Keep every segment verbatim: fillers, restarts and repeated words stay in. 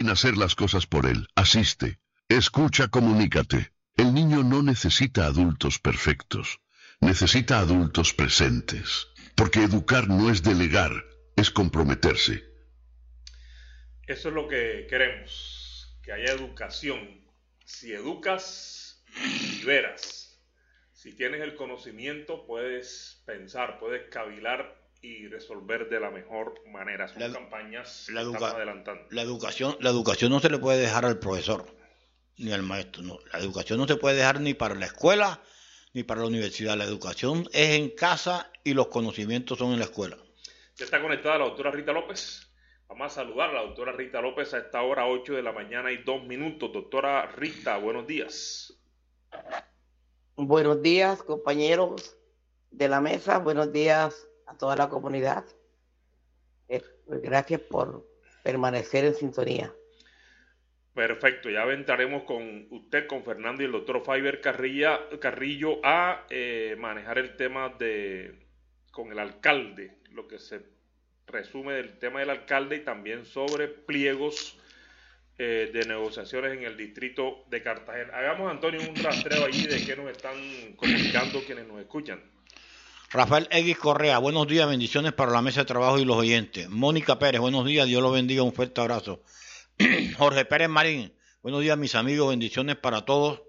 en hacer las cosas por él. Asiste, escucha, comunícate. El niño no necesita adultos perfectos, necesita adultos presentes. Porque educar no es delegar, es comprometerse. Eso es lo que queremos, que haya educación. Si educas, liberas. Si tienes el conocimiento, puedes pensar, puedes cavilar y resolver de la mejor manera. Son la, campañas la que educa estamos adelantando. La educación, la educación no se le puede dejar al profesor ni al maestro. No. La educación no se puede dejar ni para la escuela ni para la universidad. La educación es en casa y los conocimientos son en la escuela. Ya está conectada la doctora Rita López. Vamos a saludar a la doctora Rita López a esta hora, ocho de la mañana y dos minutos. Doctora Rita, buenos días. Buenos días, compañeros de la mesa. Buenos días a toda la comunidad. Eh, gracias por permanecer en sintonía. Perfecto, ya entraremos con usted, con Fernando y el doctor Faiber Carrilla, Carrillo a eh, manejar el tema de con el alcalde, lo que se resume del tema del alcalde y también sobre pliegos eh, de negociaciones en el distrito de Cartagena. Hagamos, Antonio, un rastreo allí de qué nos están comunicando quienes nos escuchan. Rafael X Correa, buenos días, bendiciones para la mesa de trabajo y los oyentes. Mónica Pérez, buenos días, Dios los bendiga, un fuerte abrazo. Jorge Pérez Marín, buenos días mis amigos, bendiciones para todos.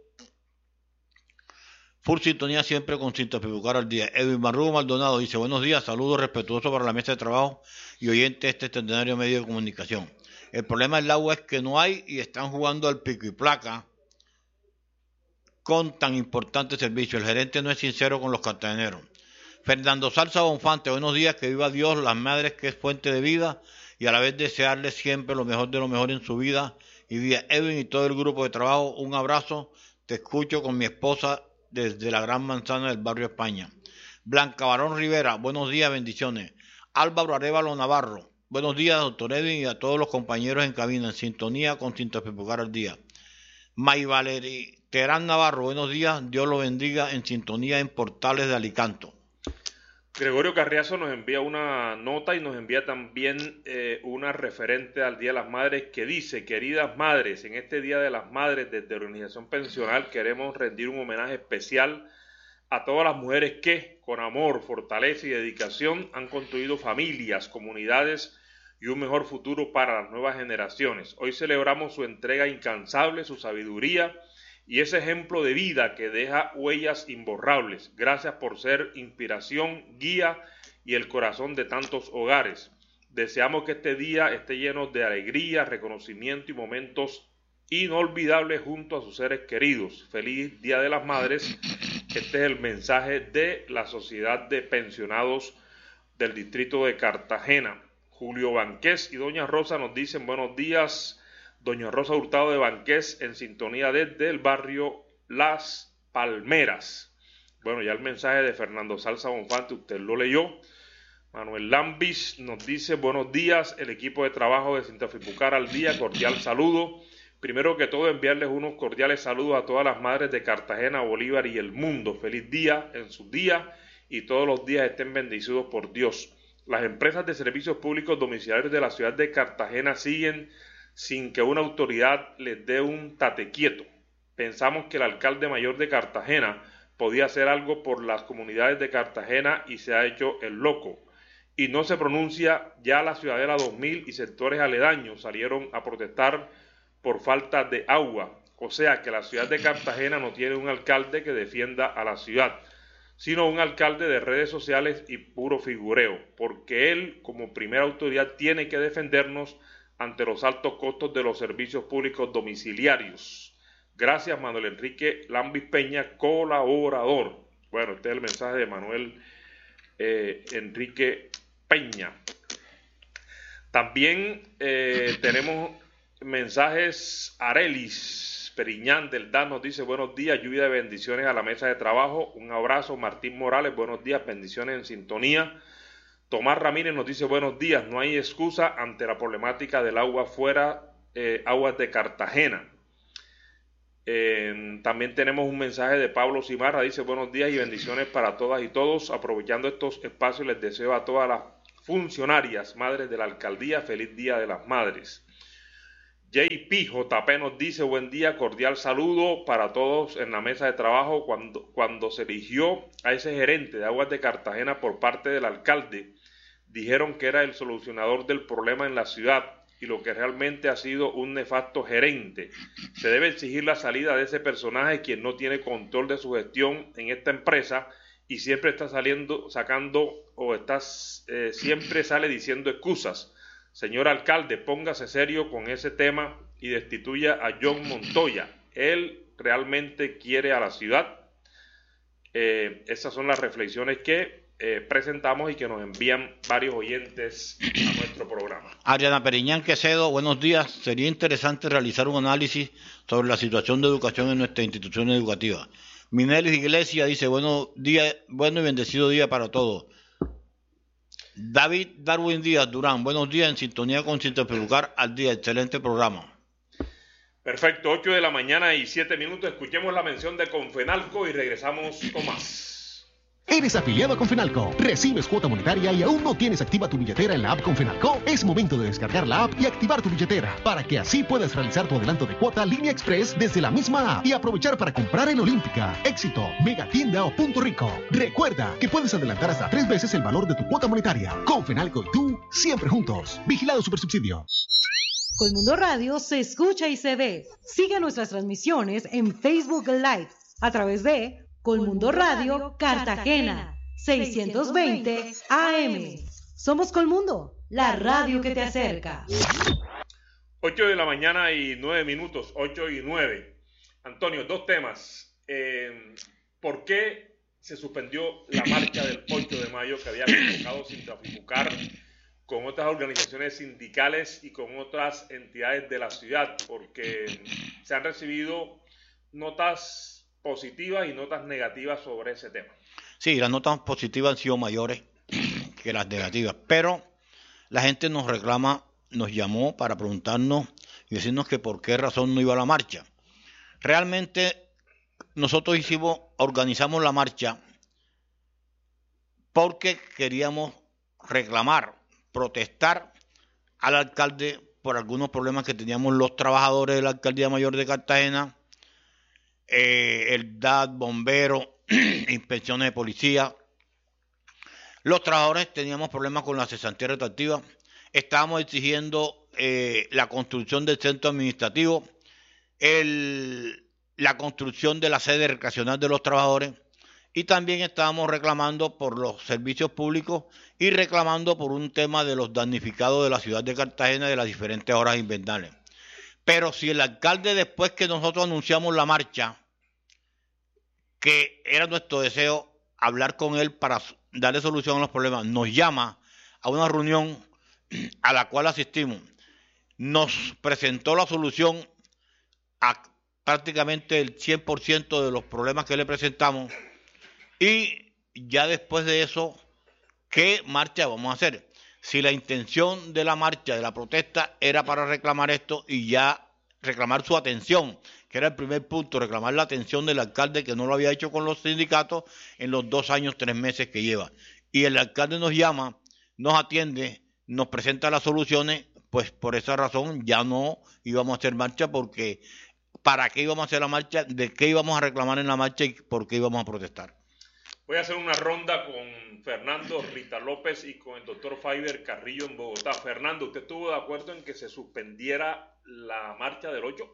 Full sintonía siempre con Sintofibucar al día. Edwin Marrugo Maldonado dice, buenos días, saludos respetuosos para la mesa de trabajo y oyentes de este extraordinario medio de comunicación. El problema del agua es que no hay y están jugando al pico y placa con tan importante servicio. El gerente no es sincero con los cartageneros. Fernando Salsa Bonfante, buenos días, que viva Dios, las madres que es fuente de vida y a la vez desearles siempre lo mejor de lo mejor en su vida y vida. Edwin y todo el grupo de trabajo, un abrazo, te escucho con mi esposa desde la Gran Manzana del barrio España. Blanca Barón Rivera, buenos días, bendiciones. Álvaro Arévalo Navarro, buenos días, doctor Edwin y a todos los compañeros en cabina, en sintonía con Sintofibucar al día. May Valery Terán Navarro, buenos días, Dios lo bendiga, en sintonía en Portales de Alicanto. Gregorio Carriazo nos envía una nota y nos envía también eh, una referente al Día de las Madres que dice, queridas madres, en este Día de las Madres desde la Organización Pensional queremos rendir un homenaje especial a todas las mujeres que, con amor, fortaleza y dedicación, han construido familias, comunidades y un mejor futuro para las nuevas generaciones. Hoy celebramos su entrega incansable, su sabiduría y ese ejemplo de vida que deja huellas imborrables. Gracias por ser inspiración, guía y el corazón de tantos hogares. Deseamos que este día esté lleno de alegría, reconocimiento y momentos inolvidables junto a sus seres queridos. Feliz Día de las Madres. Este es el mensaje de la Sociedad de Pensionados del Distrito de Cartagena. Julio Banqués y Doña Rosa nos dicen buenos días. Doña Rosa Hurtado de Banqués en sintonía desde el barrio Las Palmeras. Bueno, ya el mensaje de Fernando Salsa Bonfante, usted lo leyó. Manuel Lambis nos dice, buenos días, el equipo de trabajo de Sintofibucar al día, cordial saludo. Primero que todo, enviarles unos cordiales saludos a todas las madres de Cartagena, Bolívar y el mundo. Feliz día en su día y todos los días estén bendecidos por Dios. Las empresas de servicios públicos domiciliarios de la ciudad de Cartagena siguen sin que una autoridad les dé un tate quieto. Pensamos que el alcalde mayor de Cartagena podía hacer algo por las comunidades de Cartagena y se ha hecho el loco. Y no se pronuncia, ya la Ciudadela dos mil y sectores aledaños salieron a protestar por falta de agua. O sea que la ciudad de Cartagena no tiene un alcalde que defienda a la ciudad, sino un alcalde de redes sociales y puro figureo, porque él como primera autoridad tiene que defendernos ante los altos costos de los servicios públicos domiciliarios. Gracias, Manuel Enrique Lambis Peña, colaborador. Bueno, este es el mensaje de Manuel eh, Enrique Peña. También eh, tenemos mensajes. Arelis Periñán del D A N nos dice buenos días, lluvia de bendiciones a la mesa de trabajo. Un abrazo. Martín Morales, buenos días, bendiciones en sintonía. Tomás Ramírez nos dice buenos días, no hay excusa ante la problemática del agua fuera, eh, aguas de Cartagena. Eh, también tenemos un mensaje de Pablo Cimarra, dice buenos días y bendiciones para todas y todos. Aprovechando estos espacios les deseo a todas las funcionarias, madres de la alcaldía, feliz Día de las Madres. J P J P nos dice: buen día, cordial saludo para todos en la mesa de trabajo. Cuando, cuando se eligió a ese gerente de Aguas de Cartagena por parte del alcalde, dijeron que era el solucionador del problema en la ciudad, y lo que realmente ha sido un nefasto gerente. Se debe exigir la salida de ese personaje, quien no tiene control de su gestión en esta empresa y siempre está saliendo, sacando o está, eh, siempre sale diciendo excusas. Señor alcalde, póngase serio con ese tema y destituya a John Montoya. Él realmente quiere a la ciudad. Eh, esas son las reflexiones que eh, presentamos y que nos envían varios oyentes a nuestro programa. Ariana Periñán Quesedo, buenos días. Sería interesante realizar un análisis sobre la situación de educación en nuestras instituciones educativas. Minelis Iglesia dice: buenos días, bueno y bendecido día para todos. David Darwin Díaz Durán, buenos días, en sintonía con Sintopelucar al día, excelente programa. Perfecto, ocho de la mañana y siete minutos, escuchemos la mención de Confenalco y regresamos con más. ¿Eres afiliado a Confenalco? ¿Recibes cuota monetaria y aún no tienes activa tu billetera en la app Confenalco? Es momento de descargar la app y activar tu billetera para que así puedas realizar tu adelanto de cuota Línea Express desde la misma app y aprovechar para comprar en Olímpica, Éxito, Megatienda o Punto Rico. Recuerda que puedes adelantar hasta tres veces el valor de tu cuota monetaria. Confenalco y tú, siempre juntos. Vigilado Supersubsidio. Colmundo Radio se escucha y se ve. Sigue nuestras transmisiones en Facebook Live a través de Colmundo Radio Cartagena seiscientos veinte A M. Somos Colmundo, la radio que te acerca. ocho de la mañana y nueve minutos, ocho y nueve. Antonio, dos temas. Eh, ¿Por qué se suspendió la marcha del ocho de mayo que había convocado Sintrafimucar con otras organizaciones sindicales y con otras entidades de la ciudad? Porque se han recibido notas positivas y notas negativas sobre ese tema. Sí, las notas positivas han sido mayores que las negativas, pero la gente nos reclama, nos llamó para preguntarnos y decirnos que por qué razón no iba a la marcha. Realmente nosotros hicimos, organizamos la marcha porque queríamos reclamar, protestar al alcalde por algunos problemas que teníamos los trabajadores de la Alcaldía Mayor de Cartagena, eh, el D A T, bomberos, inspecciones de policía. Los trabajadores teníamos problemas con la cesantía retroactiva. Estábamos exigiendo eh, la construcción del centro administrativo, el, la construcción de la sede recreacional de los trabajadores, y también estábamos reclamando por los servicios públicos y reclamando por un tema de los damnificados de la ciudad de Cartagena de las diferentes horas invernales. Pero si el alcalde, después que nosotros anunciamos la marcha, que era nuestro deseo hablar con él para darle solución a los problemas, nos llama a una reunión a la cual asistimos, nos presentó la solución a prácticamente el cien por ciento de los problemas que le presentamos, y ya después de eso, ¿qué marcha vamos a hacer? Si la intención de la marcha, de la protesta, era para reclamar esto y ya reclamar su atención, que era el primer punto, reclamar la atención del alcalde, que no lo había hecho con los sindicatos en los dos años, tres meses que lleva. Y el alcalde nos llama, nos atiende, nos presenta las soluciones, pues por esa razón ya no íbamos a hacer marcha, porque ¿para qué íbamos a hacer la marcha? ¿De qué íbamos a reclamar en la marcha y por qué íbamos a protestar? Voy a hacer una ronda con Fernando Rita López y con el doctor Faiber Carrillo en Bogotá. Fernando, ¿usted estuvo de acuerdo en que se suspendiera la marcha del ocho?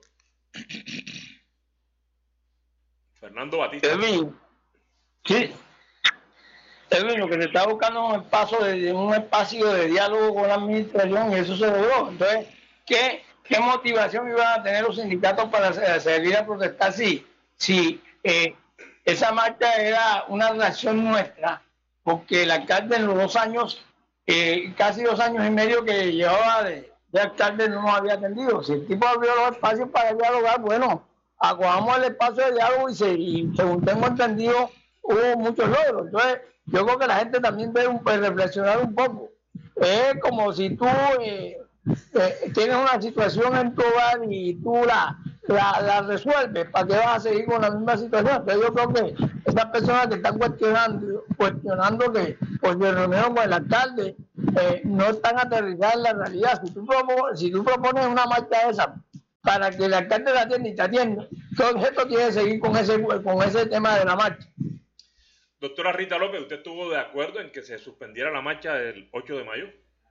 Fernando Batista. Edwin, sí. Edwin, lo que se está buscando es un espacio de, un espacio de diálogo con la administración, y eso se logró. Entonces, ¿qué, qué motivación iban a tener los sindicatos para salir a protestar si, si eh, esa marcha era una reacción nuestra? Porque el alcalde en los dos años, eh, casi dos años y medio que llevaba de, de alcalde, no nos había atendido. Si el tipo abrió los espacios para dialogar, bueno, acogamos el espacio de diálogo y, se, y según tengo entendido, hubo muchos logros. Entonces, yo creo que la gente también debe un, pues, reflexionar un poco. Es como si tú eh, eh, tienes una situación en tu hogar y tú la, la, la resuelves, ¿para qué vas a seguir con la misma situación? Entonces yo creo que estas personas que están cuestionando, cuestionando que porque se reunieron con el alcalde, eh, no están aterrizadas en la realidad. Si tú propones, si tú propones una marcha esa para que el alcalde la atienda y te atienda. Entonces esto tiene que seguir con ese, con ese tema de la marcha. Doctora Rita López, ¿usted estuvo de acuerdo en que se suspendiera la marcha del ocho de mayo?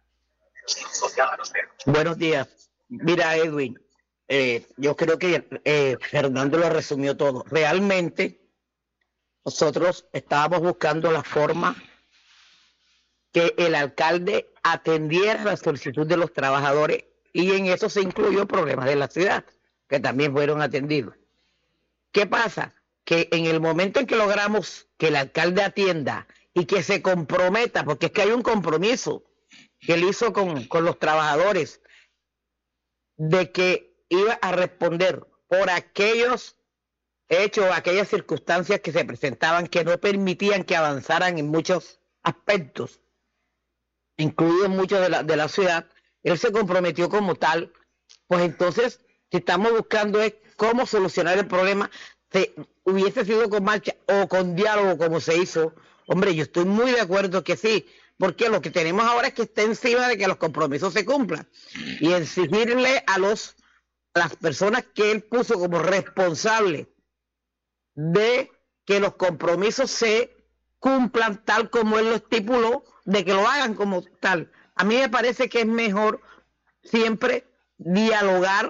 Buenos días. Mira, Edwin, eh, yo creo que eh, Fernando lo resumió todo. Realmente nosotros estábamos buscando la forma que el alcalde atendiera la solicitud de los trabajadores y en eso se incluyó problemas de la ciudad, que también fueron atendidos. ¿Qué pasa? Que en el momento en que logramos que el alcalde atienda y que se comprometa, porque es que hay un compromiso que él hizo con, con los trabajadores, de que iba a responder por aquellos hechos, aquellas circunstancias que se presentaban que no permitían que avanzaran en muchos aspectos, incluidos muchos de la, de la ciudad, él se comprometió como tal. Pues entonces, si estamos buscando es cómo solucionar el problema, se hubiese sido con marcha o con diálogo como se hizo, hombre, yo estoy muy de acuerdo que sí, porque lo que tenemos ahora es que está encima de que los compromisos se cumplan y exigirle a los a las personas que él puso como responsables de que los compromisos se cumplan tal como él lo estipuló, de que lo hagan como tal. A mí me parece que es mejor siempre dialogar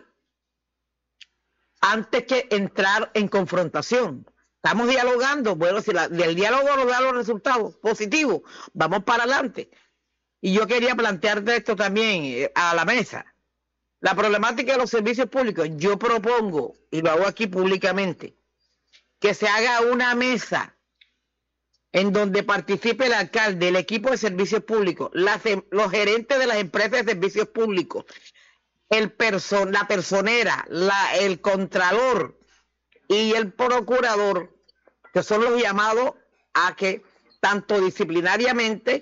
antes que entrar en confrontación. Estamos dialogando, bueno, si la, el diálogo nos da los resultados positivos, vamos para adelante. Y yo quería plantearte esto también eh, a la mesa. La problemática de los servicios públicos, yo propongo, y lo hago aquí públicamente, que se haga una mesa en donde participe el alcalde, el equipo de servicios públicos, las, los gerentes de las empresas de servicios públicos, el person, la personera, la, el contralor y el procurador, que son los llamados a que tanto disciplinariamente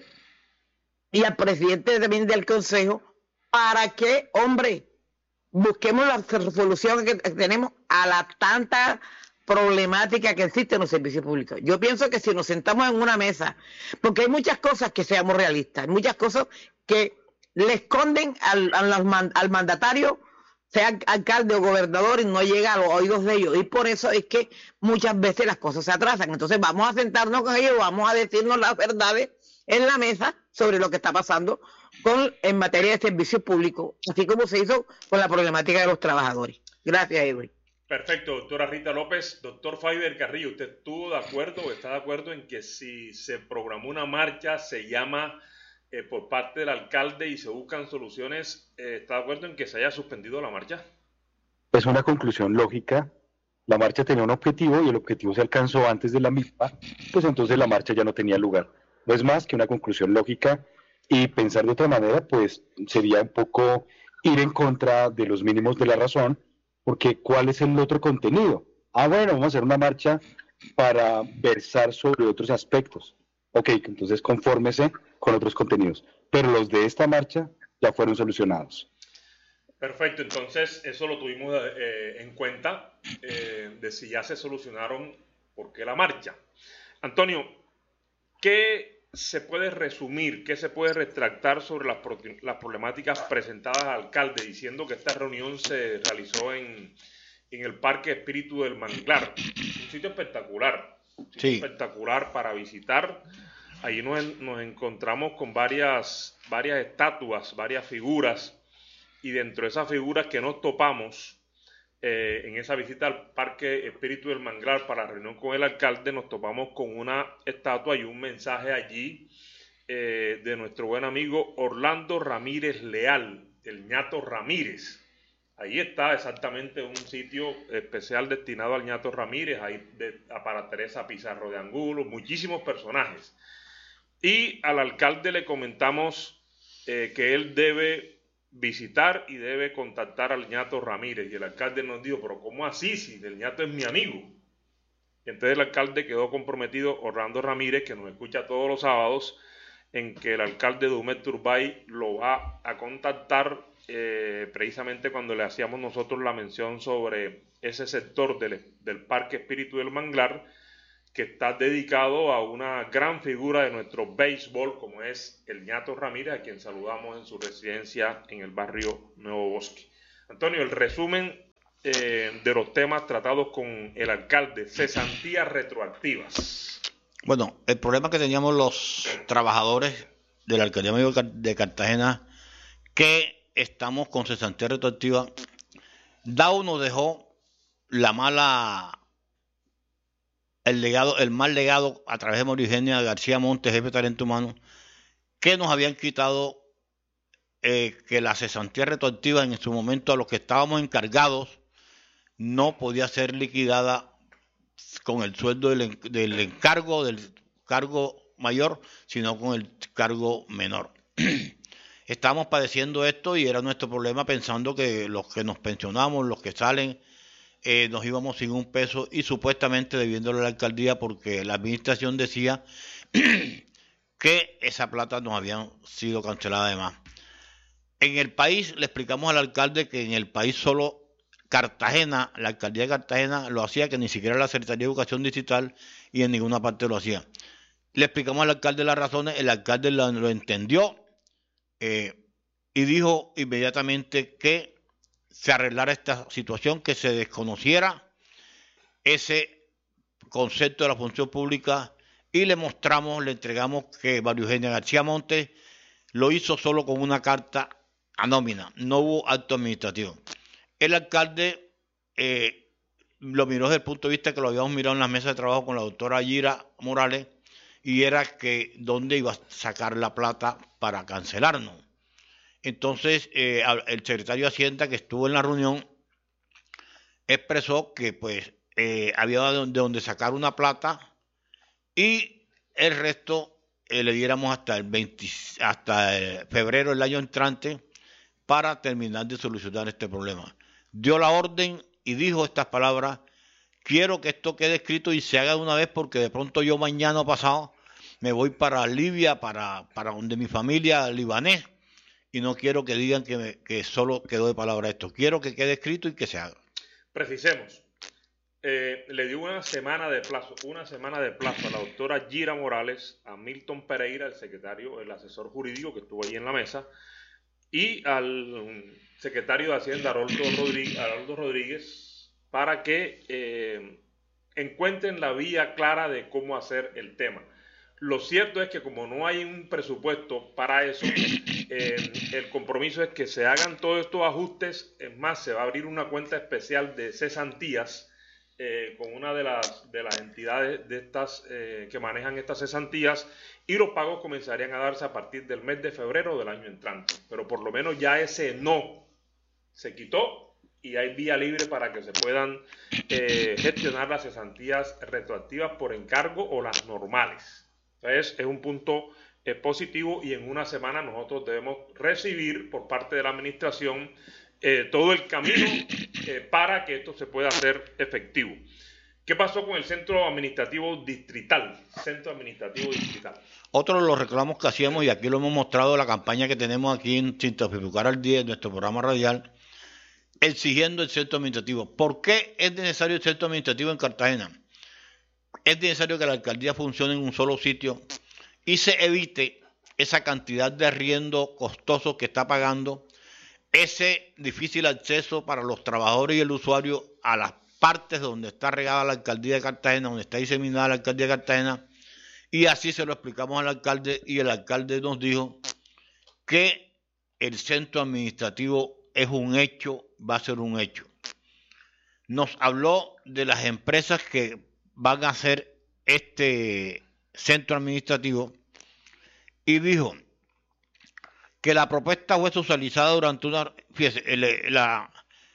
y al presidente también del consejo, para que, hombre, busquemos la solución que tenemos a la tanta problemática que existe en los servicios públicos. Yo pienso que si nos sentamos en una mesa, porque hay muchas cosas que seamos realistas, hay muchas cosas que le esconden al, al, al mandatario, sea alcalde o gobernador, y no llega a los oídos de ellos, y por eso es que muchas veces las cosas se atrasan. Entonces vamos a sentarnos con ellos, vamos a decirnos las verdades en la mesa sobre lo que está pasando con en materia de servicios públicos, así como se hizo con la problemática de los trabajadores. Gracias, Edwin. Perfecto, doctora Rita López. Doctor Faiber Carrillo, ¿usted estuvo de acuerdo o está de acuerdo en que si se programó una marcha, se llama eh, por parte del alcalde y se buscan soluciones, eh, está de acuerdo en que se haya suspendido la marcha? Es una conclusión lógica. La marcha tenía un objetivo y el objetivo se alcanzó antes de la misma, pues entonces la marcha ya no tenía lugar. No es más que una conclusión lógica, y pensar de otra manera pues sería un poco ir en contra de los mínimos de la razón, porque ¿cuál es el otro contenido? Ah, bueno, vamos a hacer una marcha para versar sobre otros aspectos. Ok, entonces confórmese con otros contenidos, pero los de esta marcha ya fueron solucionados. Perfecto, entonces eso lo tuvimos eh, en cuenta, eh, de si ya se solucionaron, ¿por qué la marcha? Antonio, ¿qué se puede resumir, qué se puede retractar sobre las, las problemáticas presentadas al alcalde, diciendo que esta reunión se realizó en, en el Parque Espíritu del Manglar? Un sitio espectacular, un sitio sí. espectacular para visitar. Allí nos, nos encontramos con varias, varias estatuas, varias figuras, y dentro de esas figuras que nos topamos eh, en esa visita al Parque Espíritu del Manglar para la reunión con el alcalde, nos topamos con una estatua y un mensaje allí eh, de nuestro buen amigo Orlando Ramírez Leal, el ñato Ramírez. Ahí está exactamente un sitio especial destinado al ñato Ramírez, ahí de, para Teresa Pizarro de Angulo, muchísimos personajes. Y al alcalde le comentamos eh, que él debe visitar y debe contactar al ñato Ramírez, y el alcalde nos dijo, pero ¿cómo así? Si el ñato es mi amigo. Y entonces el alcalde quedó comprometido, Orlando Ramírez, que nos escucha todos los sábados, en que el alcalde de Dumet Turbay lo va a contactar eh, precisamente cuando le hacíamos nosotros la mención sobre ese sector del, del Parque Espíritu del Manglar, que está dedicado a una gran figura de nuestro béisbol, como es el ñato Ramírez, a quien saludamos en su residencia en el barrio Nuevo Bosque. Antonio, el resumen eh, de los temas tratados con el alcalde, cesantías retroactivas. Bueno, el problema que teníamos los trabajadores de la alcaldía mayor de Cartagena, que estamos con cesantía retroactiva, Dao nos dejó la mala, el legado, el mal legado a través de María Eugenia García Montes, jefe de talento humano, que nos habían quitado eh, que la cesantía retroactiva en su momento a los que estábamos encargados no podía ser liquidada con el sueldo del, del encargo, del cargo mayor, sino con el cargo menor. Estábamos padeciendo esto y era nuestro problema, pensando que los que nos pensionamos, los que salen, eh, nos íbamos sin un peso y supuestamente debiéndole a la alcaldía, porque la administración decía que esa plata nos habían sido cancelada además. En el país le explicamos al alcalde que en el país solo Cartagena, la alcaldía de Cartagena lo hacía, que ni siquiera la Secretaría de Educación Distrital y en ninguna parte lo hacía. Le explicamos al alcalde las razones, el alcalde lo, lo entendió eh, y dijo inmediatamente que se arreglara esta situación, que se desconociera ese concepto de la función pública, y le mostramos, le entregamos que María Eugenia García Montes lo hizo solo con una carta a nómina, no hubo acto administrativo. El alcalde eh, lo miró desde el punto de vista que lo habíamos mirado en la mesa de trabajo con la doctora Yira Morales, y era que dónde iba a sacar la plata para cancelarnos. Entonces eh, el secretario de Hacienda, que estuvo en la reunión, expresó que pues eh, había de donde sacar una plata y el resto eh, le diéramos hasta el veinte, hasta el febrero del año entrante para terminar de solucionar este problema. Dio la orden y dijo estas palabras: quiero que esto quede escrito y se haga de una vez, porque de pronto yo mañana o pasado me voy para Libia, para, para donde mi familia libanés, y no quiero que digan que, me, que solo quedó de palabra esto. Quiero que quede escrito y que se haga. Precisemos. Eh, le dio una semana de plazo, una semana de plazo a la doctora Yira Morales, a Milton Pereira, el secretario, el asesor jurídico que estuvo ahí en la mesa, y al secretario de Hacienda, Haroldo Rodríguez, Haroldo Rodríguez, para que eh, encuentren la vía clara de cómo hacer el tema. Lo cierto es que como no hay un presupuesto para eso, eh, el compromiso es que se hagan todos estos ajustes. Es más, se va a abrir una cuenta especial de cesantías eh, con una de las, de las entidades de estas eh, que manejan estas cesantías, y los pagos comenzarían a darse a partir del mes de febrero del año entrante. Pero por lo menos ya ese no se quitó y hay vía libre para que se puedan eh, gestionar las cesantías retroactivas por encargo o las normales. Entonces es un punto eh, positivo, y en una semana nosotros debemos recibir por parte de la administración eh, todo el camino eh, para que esto se pueda hacer efectivo. ¿Qué pasó con el centro administrativo distrital? Centro administrativo distrital. Otro de los reclamos que hacíamos, y aquí lo hemos mostrado, la campaña que tenemos aquí en Sin Testificar al Día, en nuestro programa radial, exigiendo el centro administrativo. ¿Por qué es necesario el centro administrativo en Cartagena? Es necesario que la alcaldía funcione en un solo sitio y se evite esa cantidad de arriendo costoso que está pagando, ese difícil acceso para los trabajadores y el usuario a las partes donde está regada la alcaldía de Cartagena, donde está diseminada la alcaldía de Cartagena. Y así se lo explicamos al alcalde, y el alcalde nos dijo que el centro administrativo es un hecho, va a ser un hecho. Nos habló de las empresas que van a hacer este centro administrativo y dijo que la propuesta fue socializada durante una... Fíjese, la,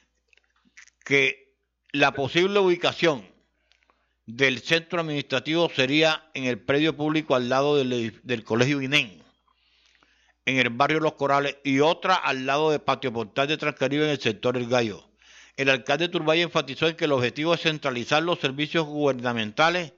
que la posible ubicación del centro administrativo sería en el predio público al lado del, del Colegio INEN, en el barrio Los Corales, y otra al lado de Patio Portal de Transcaribe, en el sector El Gallo. El alcalde Turbay enfatizó en que el objetivo es centralizar los servicios gubernamentales,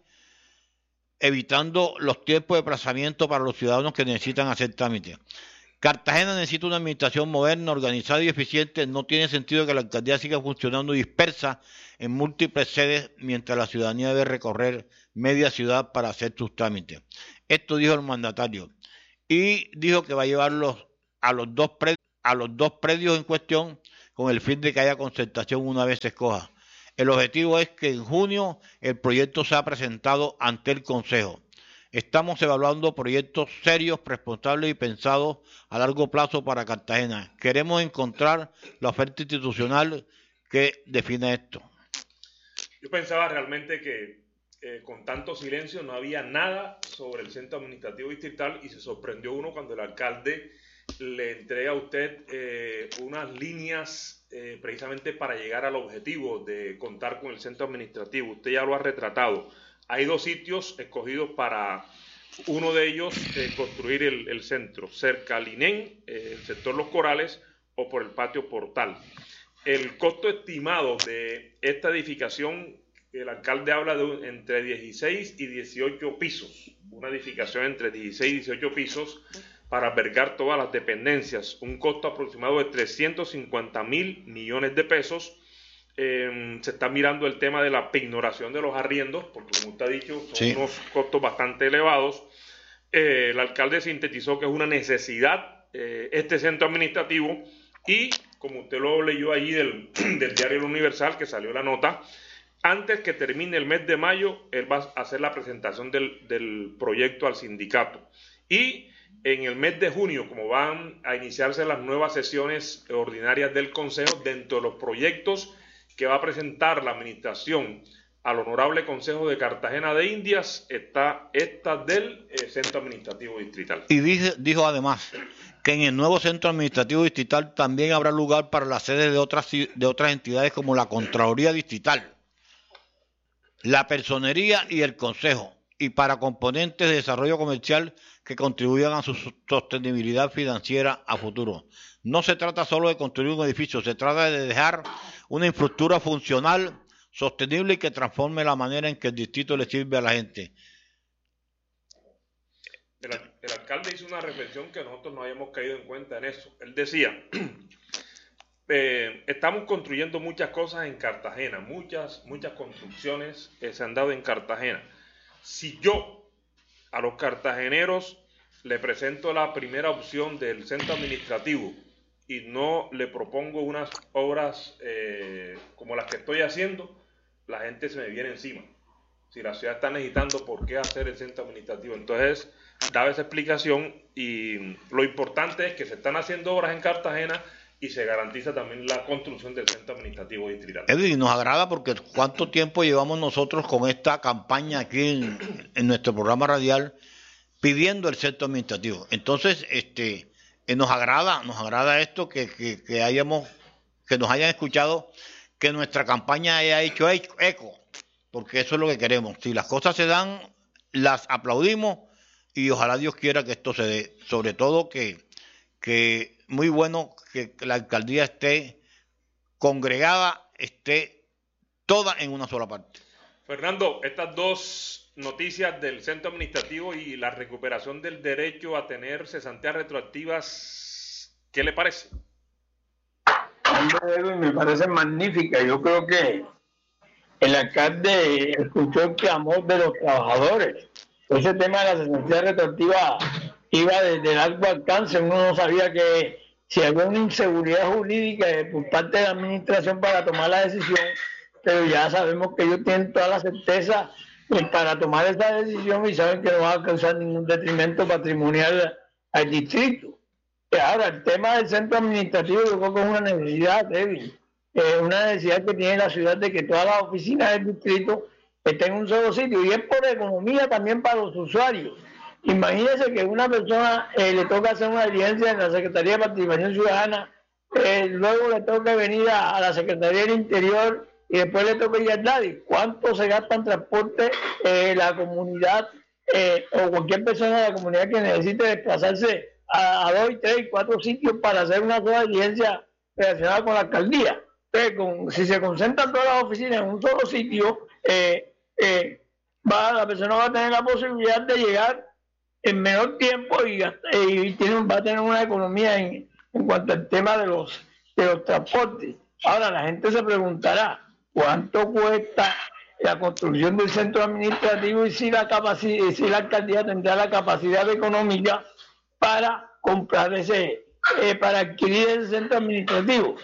evitando los tiempos de desplazamiento para los ciudadanos que necesitan hacer trámites. Cartagena necesita una administración moderna, organizada y eficiente. No tiene sentido que la alcaldía siga funcionando dispersa en múltiples sedes, mientras la ciudadanía debe recorrer media ciudad para hacer sus trámites. Esto dijo el mandatario. Y dijo que va a llevarlos a los dos predios, a los dos predios en cuestión, con el fin de que haya concertación una vez se escoja. El objetivo es que en junio el proyecto sea presentado ante el Consejo. Estamos evaluando proyectos serios, responsables y pensados a largo plazo para Cartagena. Queremos encontrar la oferta institucional que define esto. Yo pensaba realmente que eh, con tanto silencio no había nada sobre el centro administrativo distrital y se sorprendió uno cuando el alcalde le entrega a usted eh, unas líneas eh, precisamente para llegar al objetivo de contar con el centro administrativo. Usted ya lo ha retratado. Hay dos sitios escogidos para uno de ellos eh, construir el, el centro, cerca al I N E M, eh, el sector Los Corales o por el patio Portal. El costo estimado de esta edificación, el alcalde habla de un, entre dieciséis y dieciocho pisos, una edificación entre dieciséis y dieciocho pisos para albergar todas las dependencias, un costo aproximado de trescientos cincuenta mil millones de pesos. Eh, se está mirando el tema de la pignoración de los arriendos, porque como usted ha dicho, son sí. unos costos bastante elevados. Eh, el alcalde sintetizó que es una necesidad eh, este centro administrativo y, como usted lo leyó allí del, del diario El Universal, que salió la nota, antes que termine el mes de mayo, él va a hacer la presentación del, del proyecto al sindicato. Y en el mes de junio, como van a iniciarse las nuevas sesiones ordinarias del Consejo, dentro de los proyectos que va a presentar la administración al Honorable Consejo de Cartagena de Indias, está esta del eh, Centro Administrativo Distrital. Y dice, dijo además que en el nuevo Centro Administrativo Distrital también habrá lugar para la sede de otras, de otras entidades como la Contraloría Distrital, la Personería y el Consejo, y para componentes de desarrollo comercial que contribuyan a su sostenibilidad financiera a futuro. No se trata solo de construir un edificio, se trata de dejar una infraestructura funcional, sostenible y que transforme la manera en que el distrito le sirve a la gente. El, el alcalde hizo una reflexión que nosotros no habíamos caído en cuenta en eso. Él decía, eh, estamos construyendo muchas cosas en Cartagena, muchas, muchas construcciones eh, se han dado en Cartagena. Si yo a los cartageneros le presento la primera opción del centro administrativo y no le propongo unas obras eh, como las que estoy haciendo, la gente se me viene encima. Si la ciudad está necesitando, ¿por qué hacer el centro administrativo? Entonces, daba esa explicación y lo importante es que se están haciendo obras en Cartagena y se garantiza también la construcción del centro administrativo distrital. Edwin, nos agrada porque cuánto tiempo llevamos nosotros con esta campaña aquí en, en nuestro programa radial pidiendo el centro administrativo. Entonces, este, eh, nos agrada, nos agrada esto que, que, que hayamos, que nos hayan escuchado, que nuestra campaña haya hecho eco, porque eso es lo que queremos. Si las cosas se dan, las aplaudimos y ojalá Dios quiera que esto se dé. Sobre todo que, que muy bueno que la alcaldía esté congregada, esté toda en una sola parte. Fernando, estas dos noticias del centro administrativo y la recuperación del derecho a tener cesantías retroactivas, ¿qué le parece? Me parece magnífica. Yo creo que el alcalde escuchó el clamor de los trabajadores. Ese tema de la cesantía retroactiva iba desde largo alcance. Uno no sabía que si había una inseguridad jurídica por parte de la administración para tomar la decisión, pero ya sabemos que ellos tienen toda la certeza para tomar esa decisión y saben que no va a causar ningún detrimento patrimonial al distrito. Ahora, el tema del centro administrativo yo creo que es una necesidad débil, es una necesidad que tiene la ciudad de que todas las oficinas del distrito estén en un solo sitio, y es por economía también para los usuarios. Imagínense que una persona eh, le toca hacer una diligencia en la Secretaría de Participación Ciudadana, eh, luego le toca venir a, a la Secretaría del Interior y después le toca ir al DADI. ¿Cuánto se gasta en transporte eh, la comunidad eh, o cualquier persona de la comunidad que necesite desplazarse a, a dos, tres, cuatro sitios para hacer una sola diligencia relacionada con la alcaldía? Entonces, con, si se concentran todas las oficinas en un solo sitio, eh, eh, va, la persona va a tener la posibilidad de llegar en menor tiempo y, y tiene, va a tener una economía en, en cuanto al tema de los, de los transportes. Ahora la gente se preguntará cuánto cuesta la construcción del centro administrativo y si la capacidad, si la alcaldía tendrá la capacidad económica para comprar ese, eh, para adquirir ese centro administrativo.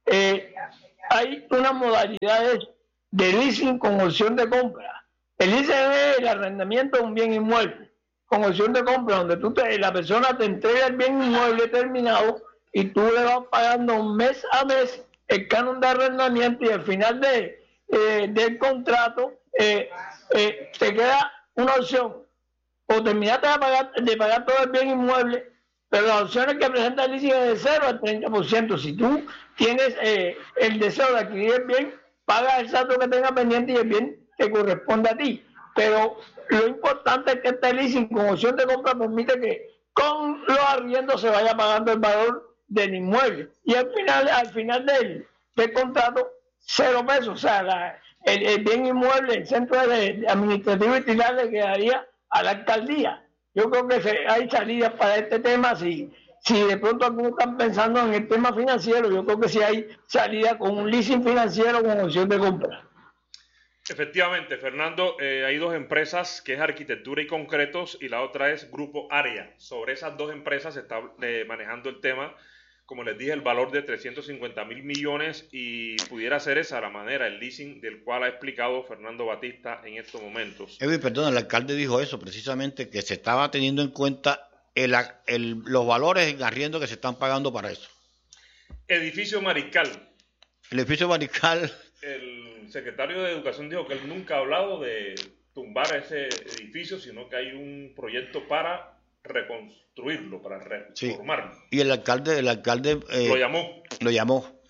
eh, hay unas modalidades de leasing con opción de compra. El leasing es el arrendamiento de un bien inmueble con opción de compra, donde tú te, la persona te entrega el bien inmueble terminado y tú le vas pagando mes a mes el canon de arrendamiento, y al final de, eh, del contrato eh, eh, te queda una opción: o terminaste de pagar, de pagar todo el bien inmueble, pero las opciones que presenta el leasing es de cero al treinta por ciento. Si tú tienes eh, el deseo de adquirir el bien, paga el saldo que tenga pendiente y el bien te corresponde a ti. Pero lo importante es que este leasing con opción de compra permite que con los arriendos se vaya pagando el valor del inmueble. Y al final, al final del, del contrato, cero pesos. O sea, la, el, el bien inmueble, el centro de, de administrativo y titular le quedaría a la alcaldía. Yo creo que se, hay salidas para este tema. Si, si de pronto algunos están pensando en el tema financiero, yo creo que sí hay salida con un leasing financiero con opción de compra. Efectivamente, Fernando, eh, hay dos empresas, que es Arquitectura y Concretos, y la otra es Grupo Área. Sobre esas dos empresas se está eh, manejando el tema. Como les dije, el valor de trescientos cincuenta mil millones, y pudiera ser esa la manera, el leasing del cual ha explicado Fernando Batista en estos momentos. Edwin, perdón, el alcalde dijo eso precisamente, que se estaba teniendo en cuenta el, el, los valores en arriendo que se están pagando para eso. Edificio Mariscal. El edificio Mariscal. El secretario de Educación dijo que él nunca ha hablado de tumbar ese edificio, sino que hay un proyecto para reconstruirlo, para reformarlo. Sí. Y el alcalde, el alcalde eh, lo llamó. Lo llamó.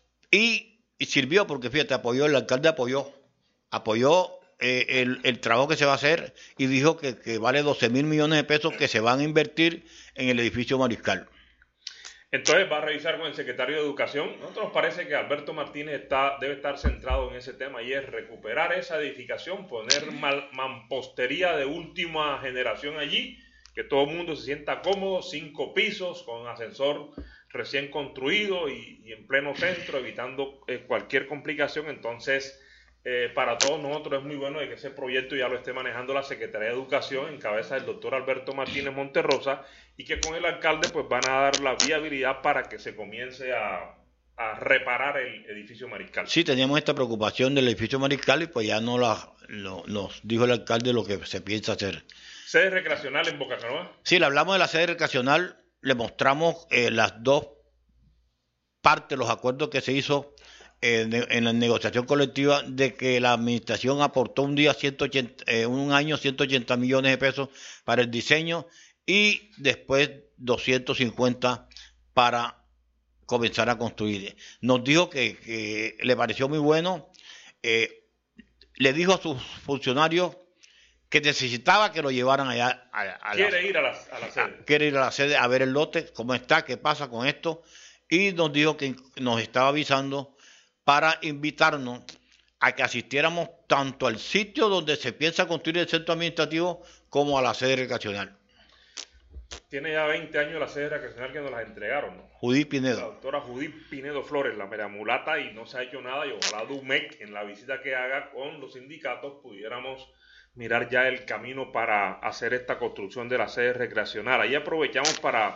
Y, y sirvió, porque fíjate, apoyó, el alcalde apoyó, apoyó eh, el, el trabajo que se va a hacer, y dijo que, que vale doce mil millones de pesos que se van a invertir en el edificio Mariscal. Entonces va a revisar con el secretario de Educación. A nosotros nos parece que Alberto Martínez está, debe estar centrado en ese tema, y es recuperar esa edificación, poner mal, mampostería de última generación allí, que todo el mundo se sienta cómodo, cinco pisos, con ascensor recién construido y, y en pleno centro, evitando eh, cualquier complicación. Entonces, eh, para todos nosotros es muy bueno de que ese proyecto ya lo esté manejando la Secretaría de Educación en cabeza del doctor Alberto Martínez Monterrosa, y que con el alcalde pues van a dar la viabilidad para que se comience a, a reparar el edificio Mariscal. Sí, teníamos esta preocupación del edificio Mariscal, y pues ya no la, lo, nos dijo el alcalde lo que se piensa hacer. ¿Sede recreacional en Boca Canoa? Sí, le hablamos de la sede recreacional, le mostramos eh, las dos partes, los acuerdos que se hizo eh, de, en la negociación colectiva, de que la administración aportó un día ciento ochenta, eh, un año ciento ochenta millones de pesos para el diseño, y después doscientos cincuenta para comenzar a construir. Nos dijo que, que le pareció muy bueno, eh, le dijo a sus funcionarios que necesitaba que lo llevaran allá a, a quiere la, ir a la, a la sede a, quiere ir a la sede a ver el lote, cómo está, qué pasa con esto, y nos dijo que nos estaba avisando para invitarnos a que asistiéramos tanto al sitio donde se piensa construir el centro administrativo como a la sede recreacional. Tiene ya veinte años la sede recreacional que nos la entregaron, ¿no? Judith Pinedo. La doctora Judith Pinedo Flores, la mera mulata, y no se ha hecho nada, y ojalá Dumec, en la visita que haga con los sindicatos, pudiéramos mirar ya el camino para hacer esta construcción de la sede recreacional. Ahí aprovechamos para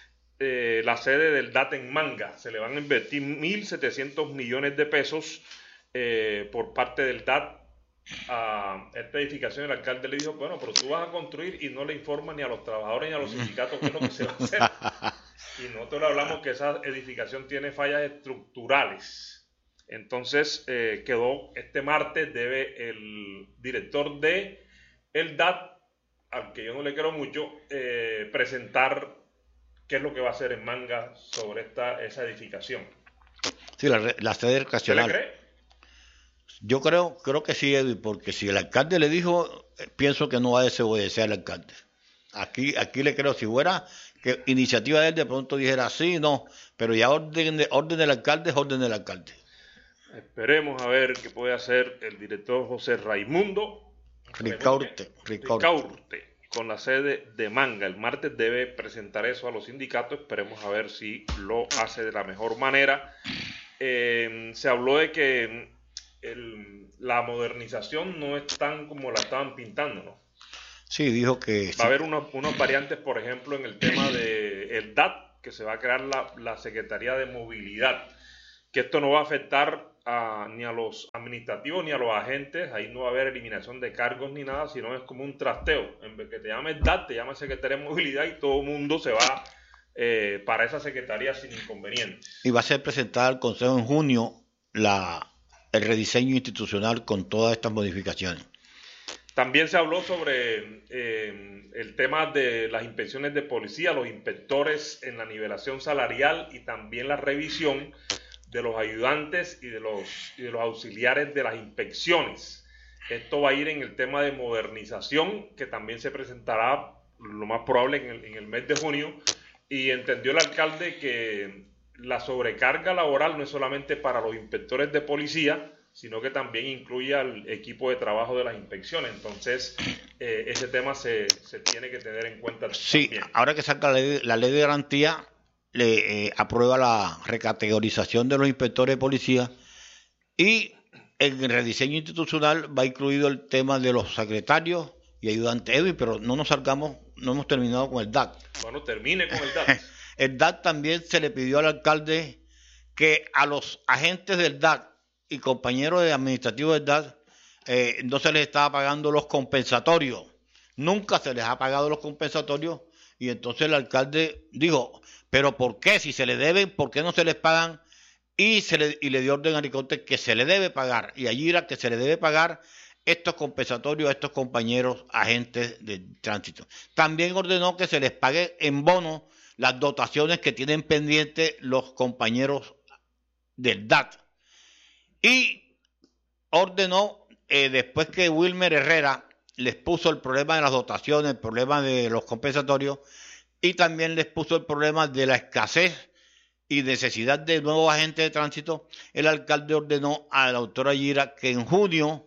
eh, la sede del D A T en Manga. Se le van a invertir mil setecientos millones de pesos eh, por parte del D A T a esta edificación. El alcalde le dijo, bueno, pero tú vas a construir y no le informan ni a los trabajadores ni a los sindicatos qué es lo que se va a hacer. Y nosotros le hablamos que esa edificación tiene fallas estructurales. Entonces eh, quedó este martes, debe el director de el D A T, al que yo no le quiero mucho, eh, presentar qué es lo que va a hacer en Manga sobre esta esa edificación. Sí, la, la sede recreacional. ¿Usted le cree? Yo creo, creo que sí, Edwin, porque si el alcalde le dijo, eh, pienso que no va a desobedecer al alcalde. Aquí, aquí le creo, si fuera que iniciativa de él de pronto dijera sí, no, pero ya orden, de, orden del alcalde es orden del alcalde. Esperemos a ver qué puede hacer el director José Raimundo Ricaurte, Ricaurte. Ricaurte con la sede de Manga. El martes debe presentar eso a los sindicatos. Esperemos a ver si lo hace de la mejor manera. Eh, se habló de que el, la modernización no es tan como la estaban pintando, ¿no? Sí, dijo que... Va sí. a haber unos, unos variantes, por ejemplo, en el tema del D A T, que se va a crear la, la Secretaría de Movilidad. que esto no va a afectar a, ni a los administrativos ni a los agentes. Ahí no va a haber eliminación de cargos ni nada, sino es como un trasteo. En vez que te llame D A T, te llama Secretaría de Movilidad y todo el mundo se va eh, para esa secretaría sin inconvenientes. Y va a ser presentada al Consejo en junio la, el rediseño institucional con todas estas modificaciones. También se habló sobre eh, el tema de las inspecciones de policía, los inspectores en la nivelación salarial y también la revisión de los ayudantes y de los, y de los auxiliares de las inspecciones. Esto va a ir en el tema de modernización, que también se presentará lo más probable en el, en el mes de junio, y entendió el alcalde que la sobrecarga laboral no es solamente para los inspectores de policía, sino que también incluye al equipo de trabajo de las inspecciones. Entonces, eh, ese tema se, se tiene que tener en cuenta sí, también. Ahora que saca la ley, la ley de garantía, le eh, aprueba la recategorización de los inspectores de policía, y en el rediseño institucional va incluido el tema de los secretarios y ayudantes. Edwin, pero no nos salgamos, no hemos terminado con el D A C. Bueno, termine con el D A C. El D A C también se le pidió al alcalde que a los agentes del D A C y compañeros de administrativos del D A C eh, no se les estaba pagando los compensatorios. Nunca se les ha pagado los compensatorios, y entonces el alcalde dijo, pero ¿por qué? Si se les deben, ¿por qué no se les pagan? Y, se le, y le dio orden a Ariconte que se le debe pagar, y allí era que se le debe pagar estos compensatorios a estos compañeros agentes de tránsito. También ordenó que se les pague en bono las dotaciones que tienen pendientes los compañeros del D A C. Y ordenó, eh, después que Wilmer Herrera les puso el problema de las dotaciones, el problema de los compensatorios, y también les puso el problema de la escasez y necesidad de nuevos agentes de tránsito, el alcalde ordenó a la doctora Yira que en junio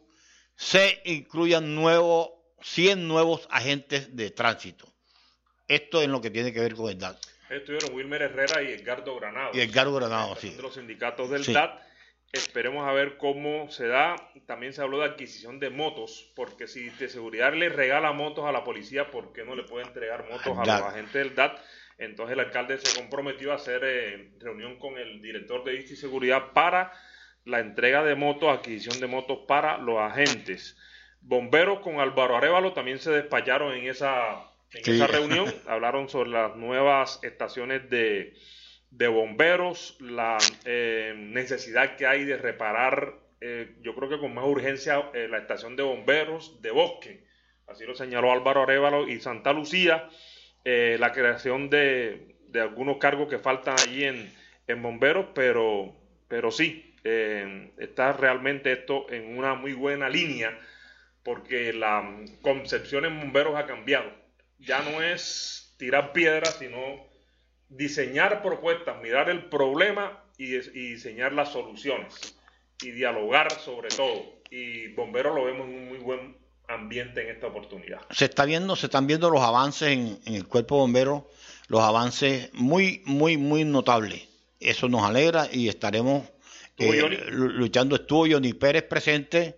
se incluyan nuevos, cien nuevos agentes de tránsito. Esto es lo que tiene que ver con el D A C. Estuvieron Wilmer Herrera y Edgardo Granados. Y Edgardo Granados, sí. De los sindicatos del sí. D A C. Esperemos a ver cómo se da. También se habló de adquisición de motos, porque si de seguridad le regala motos a la policía, ¿por qué no le puede entregar motos a los agentes del D A C? Entonces el alcalde se comprometió a hacer eh, reunión con el director de Vista y Seguridad para la entrega de motos, adquisición de motos para los agentes. Bomberos con Álvaro Arévalo también se despacharon en esa, en sí. esa reunión. Hablaron sobre las nuevas estaciones de... de bomberos, la eh, necesidad que hay de reparar, eh, yo creo que con más urgencia, eh, la estación de bomberos de Bosque, así lo señaló Álvaro Arévalo, y Santa Lucía, eh, la creación de, de algunos cargos que faltan allí en, en bomberos, pero, pero sí, eh, está realmente esto en una muy buena línea, porque la concepción en bomberos ha cambiado. Ya no es tirar piedras, sino diseñar propuestas, mirar el problema y, y diseñar las soluciones y dialogar sobre todo. Y bomberos lo vemos en un muy buen ambiente en esta oportunidad. Se está viendo, se están viendo los avances en, en el cuerpo de bomberos, los avances muy, muy, muy notables. Eso nos alegra y estaremos eh, luchando. Estuvo Johnny Pérez presente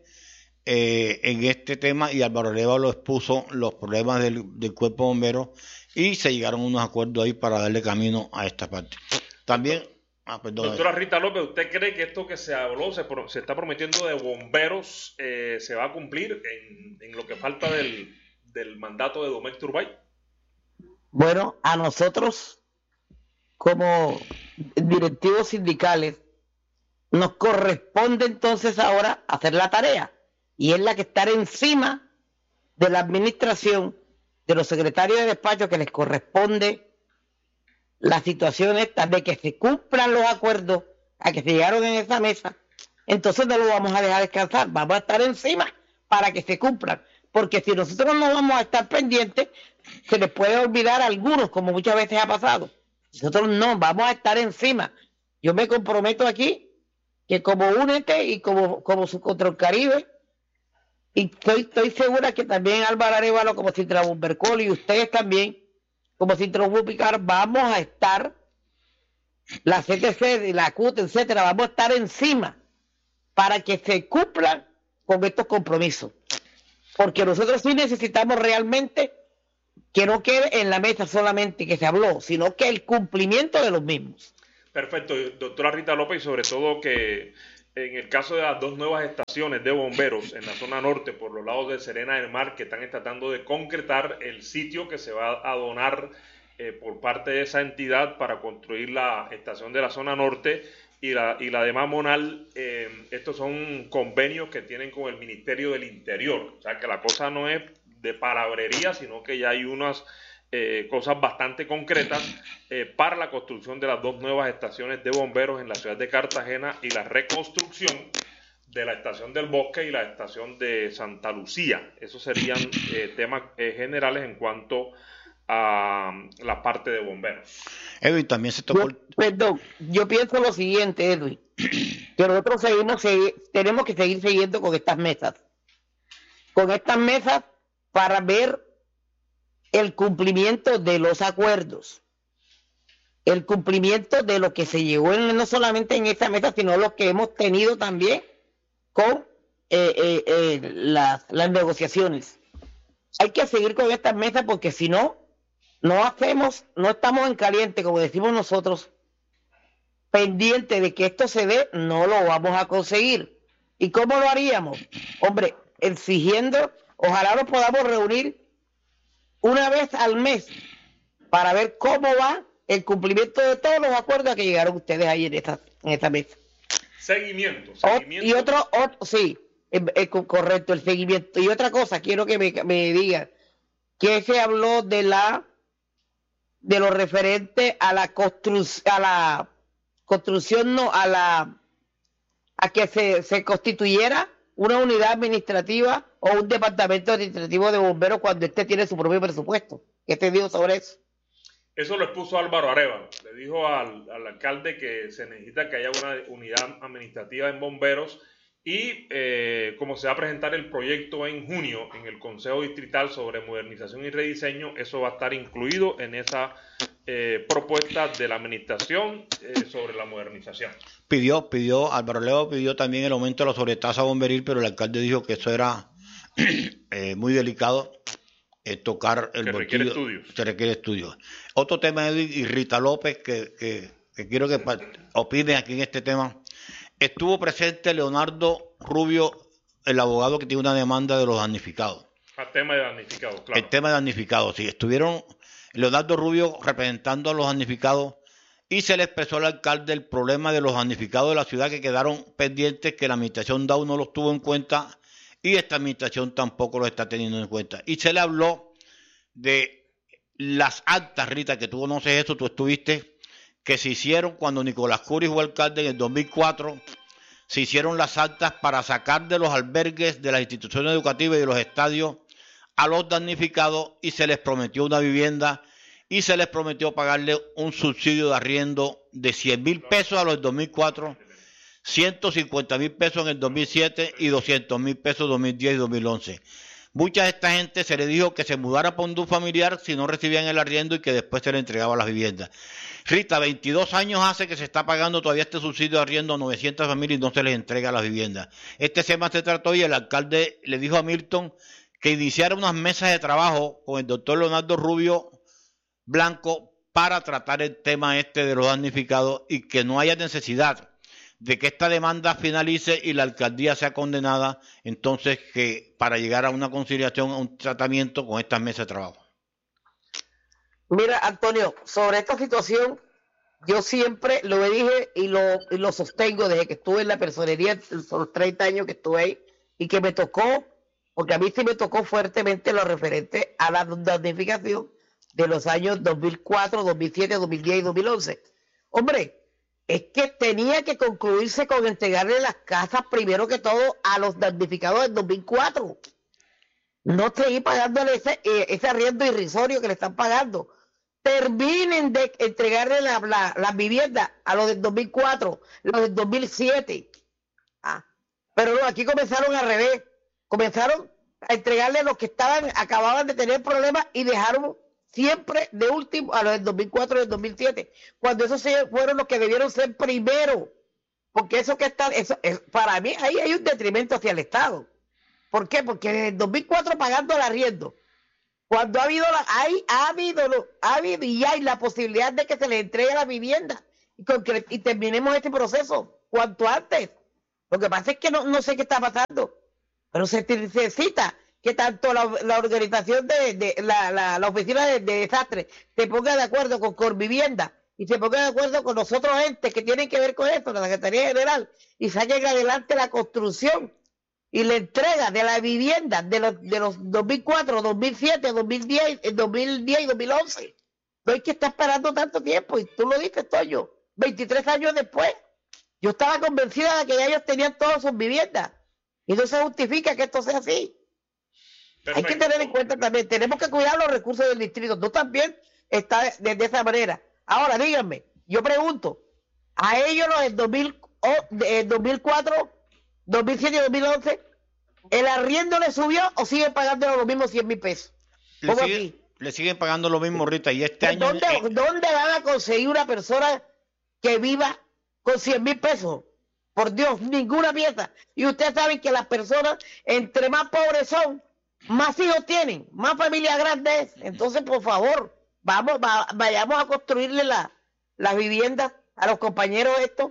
eh, en este tema, y Álvaro Arévalo expuso los problemas del, del cuerpo de bomberos, y se llegaron a unos acuerdos ahí para darle camino a esta parte. También, ah, perdón, doctora Rita López, ¿usted cree que esto que se habló, se, pro, se está prometiendo de bomberos, eh, se va a cumplir en, en lo que falta del, del mandato de Domecq Turbay? Bueno, a nosotros, como directivos sindicales, nos corresponde entonces ahora hacer la tarea, y es la que estar encima de la administración, de los secretarios de despacho, que les corresponde la situación esta de que se cumplan los acuerdos a que se llegaron en esa mesa. Entonces no lo vamos a dejar descansar, vamos a estar encima para que se cumplan, porque si nosotros no vamos a estar pendientes, se les puede olvidar a algunos, como muchas veces ha pasado. Nosotros no, vamos a estar encima. Yo me comprometo aquí que como únete y como, como Subcontrol Caribe, y estoy, estoy segura que también Álvaro Arévalo, como Sintrabumbercol, y ustedes también, como Sintrabupicar, vamos a estar, la C T C y la C U T, etcétera, vamos a estar encima para que se cumplan con estos compromisos. Porque nosotros sí necesitamos realmente que no quede en la mesa solamente que se habló, sino que el cumplimiento de los mismos. Perfecto, doctora Rita López, y sobre todo que en el caso de las dos nuevas estaciones de bomberos en la zona norte, por los lados de Serena del Mar, que están tratando de concretar el sitio que se va a donar eh, por parte de esa entidad para construir la estación de la zona norte y la, y la de Mamonal, eh, estos son convenios que tienen con el Ministerio del Interior. O sea que la cosa no es de palabrería, sino que ya hay unas eh, cosas bastante concretas eh, para la construcción de las dos nuevas estaciones de bomberos en la ciudad de Cartagena y la reconstrucción de la estación del Bosque y la estación de Santa Lucía. Esos serían eh, temas eh, generales en cuanto a la parte de bomberos. Edwin, también se tocó... Yo, perdón, yo pienso lo siguiente, Edwin, que nosotros seguimos, segui- tenemos que seguir siguiendo con estas mesas, con estas mesas para ver el cumplimiento de los acuerdos, el cumplimiento de lo que se llegó en, no solamente en esta mesa, sino lo que hemos tenido también con eh, eh, eh, las, las negociaciones. Hay que seguir con estas mesas porque si no, no hacemos, no estamos en caliente, como decimos nosotros, pendiente de que esto se dé, no lo vamos a conseguir. ¿Y cómo lo haríamos? Hombre, exigiendo, ojalá nos podamos reunir una vez al mes para ver cómo va el cumplimiento de todos los acuerdos a que llegaron ustedes ahí en esta, en esta mesa. Seguimiento, seguimiento. O, y otro, otro sí, es, es correcto, el seguimiento. Y otra cosa, quiero que me, me digan, que se habló de la de lo referente a la construcción, a la construcción, no, a la a que se, se constituyera una unidad administrativa o un departamento administrativo de bomberos cuando este tiene su propio presupuesto. ¿Qué te digo sobre eso? Eso lo expuso Álvaro Arévalo. Le dijo al, al alcalde que se necesita que haya una unidad administrativa en bomberos y eh, como se va a presentar el proyecto en junio en el Consejo Distrital sobre modernización y rediseño, eso va a estar incluido en esa eh, propuesta de la administración eh, sobre la modernización. Pidió, pidió, Álvaro Leo pidió también el aumento de la sobretasa bomberil, pero el alcalde dijo que eso era eh, muy delicado. Eh, tocar el que bolsillo, requiere estudios. Se requiere estudios. Otro tema, Edwin, y Rita López, que, que, que quiero que opine aquí en este tema. Estuvo presente Leonardo Rubio, el abogado que tiene una demanda de los damnificados. El tema de damnificados, claro. El tema de damnificados, sí. Estuvieron Leonardo Rubio representando a los damnificados y se le expresó al alcalde el problema de los damnificados de la ciudad que quedaron pendientes, que la administración D A U no los tuvo en cuenta y esta administración tampoco lo está teniendo en cuenta. Y se le habló de las actas, Rita, que tú conoces eso, tú estuviste, que se hicieron cuando Nicolás Curi fue alcalde en el dos mil cuatro, se hicieron las actas para sacar de los albergues, de las instituciones educativas y de los estadios a los damnificados y se les prometió una vivienda y se les prometió pagarle un subsidio de arriendo de cien mil pesos a los del dos mil cuatro, ciento cincuenta mil pesos en el dos mil siete y doscientos mil pesos en dos mil diez y dos mil once. Mucha de esta gente se le dijo que se mudara por un familiar si no recibían el arriendo y que después se le entregaba las viviendas. Rita, veintidós años hace que se está pagando todavía este subsidio de arriendo a novecientas familias y no se les entrega las viviendas. Este tema se trató y el alcalde le dijo a Milton que iniciara unas mesas de trabajo con el doctor Leonardo Rubio Blanco para tratar el tema este de los damnificados y que no haya necesidad de que esta demanda finalice y la alcaldía sea condenada, entonces que para llegar a una conciliación, a un tratamiento con estas mesas de trabajo. Mira, Antonio, sobre esta situación, yo siempre lo dije y lo, y lo sostengo desde que estuve en la personería, son los treinta años que estuve ahí, y que me tocó, porque a mí sí me tocó fuertemente lo referente a la damnificación de los años dos mil cuatro, dos mil siete, dos mil diez y dos mil once. Hombre, es que tenía que concluirse con entregarle las casas primero que todo a los damnificados del dos mil cuatro. No seguir pagándole ese, ese arriendo irrisorio que le están pagando. Terminen de entregarle la, la, las viviendas a los del dos mil cuatro, los del dos mil siete. Ah, pero no, aquí comenzaron al revés. Comenzaron a entregarle a los que estaban, acababan de tener problemas y dejaron siempre de último a los del dos mil cuatro y del dos mil siete, cuando esos fueron los que debieron ser primero, porque eso que está, eso, es, para mí ahí hay un detrimento hacia el Estado. ¿Por qué? Porque en el dos mil cuatro pagando el arriendo, cuando ha habido, la, hay, ha habido, ha habido y hay la posibilidad de que se les entregue la vivienda, y, concre- y terminemos este proceso cuanto antes. Lo que pasa es que no, no sé qué está pasando, pero se necesita que tanto la, la organización de, de la, la, la oficina de, de desastres se ponga de acuerdo con Corvivienda y se ponga de acuerdo con los otros entes que tienen que ver con esto, la Secretaría General, y salga adelante la construcción y la entrega de la vivienda de los, de los dos mil cuatro, dos mil siete, dos mil diez, dos mil diez y dos mil once. No hay que estar esperando tanto tiempo, y tú lo dices, Toño, veintitrés años después. Yo estaba convencida de que ya ellos tenían todas sus viviendas, y no se justifica que esto sea así. Perfecto. Hay que tener en cuenta también, tenemos que cuidar los recursos del distrito. Tú también estás de, de esa manera. Ahora, díganme, yo pregunto, a ellos los del dos mil, oh, de, dos mil cuatro, dos mil siete y dos mil once, ¿el arriendo le subió o siguen pagando los mismos cien mil pesos? Le, sigue, le siguen pagando lo mismo, Rita, y este año... ¿Dónde, eh, ¿Dónde van a conseguir una persona que viva con cien mil pesos? Por Dios, ninguna pieza. Y ustedes saben que las personas, entre más pobres son, más hijos tienen, más familia grande es. Entonces, por favor, vamos, va, vayamos a construirle la, las viviendas a los compañeros estos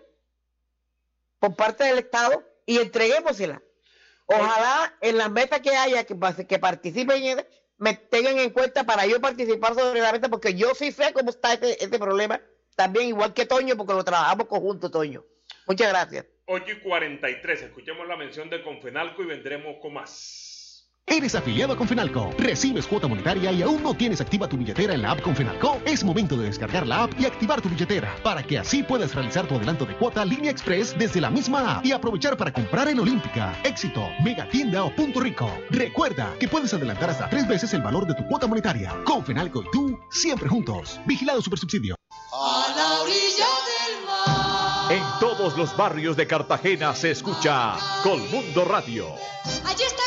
por parte del Estado y entreguémoselas. Ojalá en las metas que haya que, que participen me tengan en cuenta para yo participar sobre la meta, porque yo sí sé cómo está este, este problema, también igual que Toño, porque lo trabajamos conjunto, Toño. Muchas gracias. ocho y cuarenta y tres, escuchemos la mención de Confenalco y vendremos con más. ¿Eres afiliado a Confenalco? ¿Recibes cuota monetaria y aún no tienes activa tu billetera en la app Confenalco? Es momento de descargar la app y activar tu billetera para que así puedas realizar tu adelanto de cuota Línea Express desde la misma app y aprovechar para comprar en Olímpica, Éxito, Megatienda o Punto Rico. Recuerda que puedes adelantar hasta tres veces el valor de tu cuota monetaria. Confenalco y tú, siempre juntos. Vigilado Supersubsidio. A la orilla del mar. En todos los barrios de Cartagena se escucha Colmundo Radio. Allí está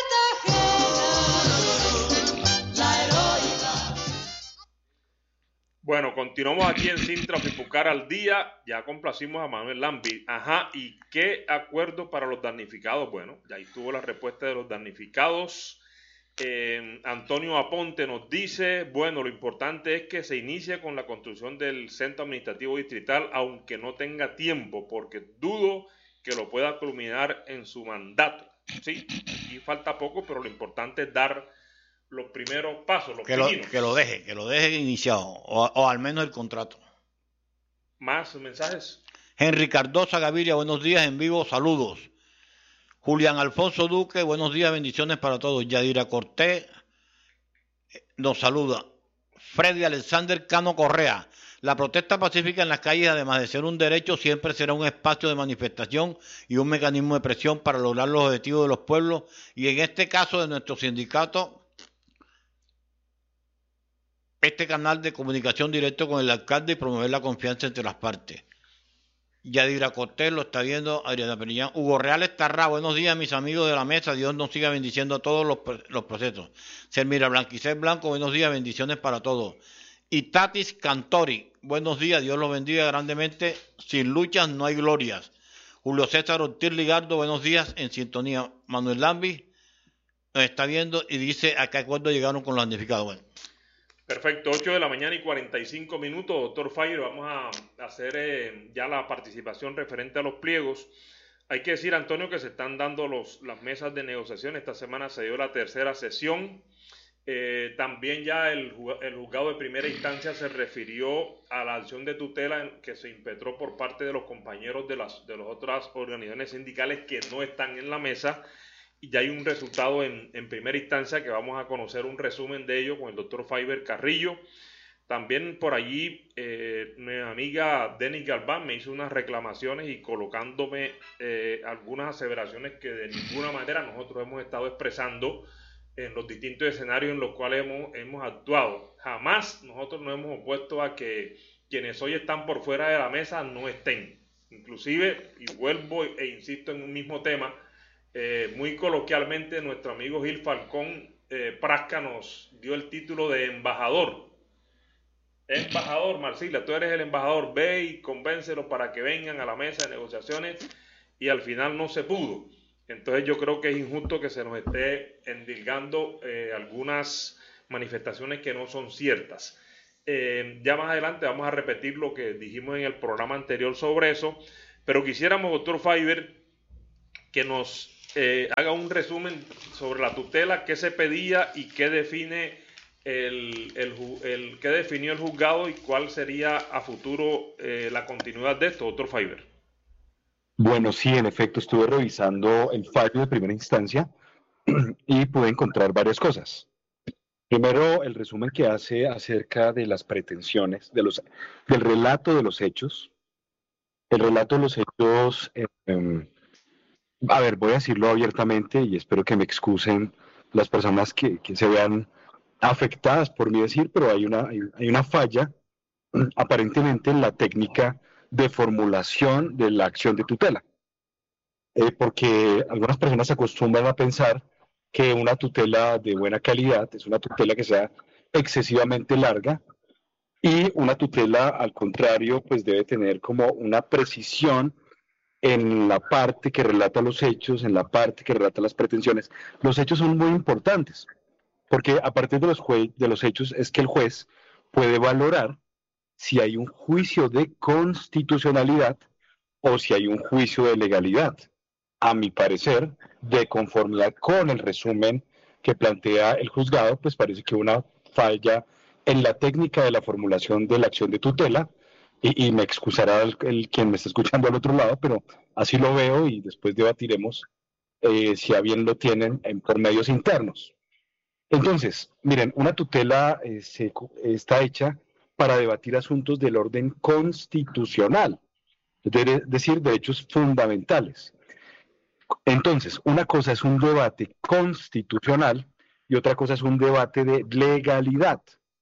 Cartagena, la heroica. Bueno, continuamos aquí en Sintra Fipucar al día. Ya complacimos a Manuel Lambi. Ajá, ¿y qué acuerdo para los damnificados? Bueno, ya ahí tuvo la respuesta de los damnificados. Eh, Antonio Aponte nos dice, bueno, lo importante es que se inicie con la construcción del centro administrativo distrital, aunque no tenga tiempo, porque dudo que lo pueda culminar en su mandato. Sí, y falta poco, pero lo importante es dar los primeros pasos, los que lo, que lo deje, que lo deje iniciado, o, o al menos el contrato. ¿Más mensajes? Henry Cardosa Gaviria, buenos días en vivo, saludos. Julián Alfonso Duque, buenos días, bendiciones para todos. Yadira Cortés nos saluda. Freddy Alexander Cano Correa, la protesta pacífica en las calles, además de ser un derecho, siempre será un espacio de manifestación y un mecanismo de presión para lograr los objetivos de los pueblos, y en este caso de nuestro sindicato, este canal de comunicación directo con el alcalde y promover la confianza entre las partes. Yadira Cortés lo está viendo, Adriana Perillán. Hugo Real Estarrá, buenos días mis amigos de la mesa, Dios nos siga bendiciendo a todos los, los procesos. Selmira Blanquicet Blanco, buenos días, bendiciones para todos. Y Tatis Cantori, buenos días, Dios los bendiga grandemente, sin luchas no hay glorias. Julio César Ortiz Ligardo, buenos días, en sintonía. Manuel Lambi nos está viendo y dice a qué acuerdo llegaron con los damnificados. Bueno. Perfecto, ocho de la mañana y cuarenta y cinco minutos, doctor Fire, vamos a hacer eh, ya la participación referente a los pliegos. Hay que decir, Antonio, que se están dando los, las mesas de negociación. Esta semana se dio la tercera sesión. Eh, también ya el, el juzgado de primera instancia se refirió a la acción de tutela que se impetró por parte de los compañeros de las, de las otras organizaciones sindicales que no están en la mesa. Y ya hay un resultado en, en primera instancia que vamos a conocer un resumen de ello con el doctor Fiber Carrillo. También por allí eh, mi amiga Denis Galván me hizo unas reclamaciones y colocándome eh, algunas aseveraciones que de ninguna manera nosotros hemos estado expresando en los distintos escenarios en los cuales hemos, hemos actuado. Jamás nosotros nos hemos opuesto a que quienes hoy están por fuera de la mesa no estén. Inclusive, y vuelvo e insisto en un mismo tema, Eh, muy coloquialmente nuestro amigo Gil Falcón eh, Prasca nos dio el título de embajador. Embajador, Marcila, tú eres el embajador, ve y convéncelo para que vengan a la mesa de negociaciones, y al final no se pudo. Entonces yo creo que es injusto que se nos esté endilgando eh, algunas manifestaciones que no son ciertas. Eh, ya más adelante vamos a repetir lo que dijimos en el programa anterior sobre eso, pero quisiéramos, doctor Fiber, que nos eh, haga un resumen sobre la tutela, qué se pedía y qué define el, el, el qué definió el juzgado y cuál sería a futuro eh, la continuidad de esto, doctor Fiber. Bueno, sí, en efecto, estuve revisando el fallo de primera instancia y pude encontrar varias cosas. Primero, el resumen que hace acerca de las pretensiones, de los, del relato de los hechos. El relato de los hechos, eh, eh, a ver, voy a decirlo abiertamente y espero que me excusen las personas que, que se vean afectadas por mi decir, pero hay una, hay, hay una falla aparentemente en la técnica de formulación de la acción de tutela. Eh, porque algunas personas se acostumbran a pensar que una tutela de buena calidad es una tutela que sea excesivamente larga y una tutela, al contrario, pues debe tener como una precisión en la parte que relata los hechos, en la parte que relata las pretensiones. Los hechos son muy importantes, porque a partir de los, jue- de los hechos es que el juez puede valorar si hay un juicio de constitucionalidad o si hay un juicio de legalidad. A mi parecer, de conformidad con el resumen que plantea el juzgado, pues parece que una falla en la técnica de la formulación de la acción de tutela, y, y me excusará el, el quien me está escuchando al otro lado, pero así lo veo y después debatiremos eh, si a bien lo tienen en, por medios internos. Entonces, miren, una tutela eh, se, está hecha para debatir asuntos del orden constitucional, es decir, derechos fundamentales. Entonces, una cosa es un debate constitucional y otra cosa es un debate de legalidad.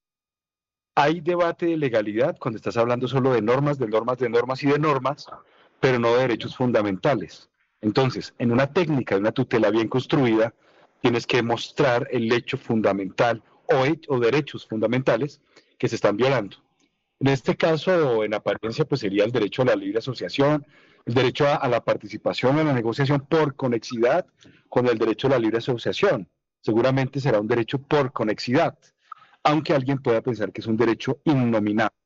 Hay debate de legalidad cuando estás hablando solo de normas, de normas, de normas y de normas, pero no de derechos fundamentales. Entonces, en una técnica de una tutela bien construida, tienes que mostrar el hecho fundamental o, he- o derechos fundamentales que se están violando. En este caso, en apariencia, pues sería el derecho a la libre asociación, el derecho a, a la participación en la negociación por conexidad con el derecho a la libre asociación. Seguramente será un derecho por conexidad, aunque alguien pueda pensar que es un derecho innominado.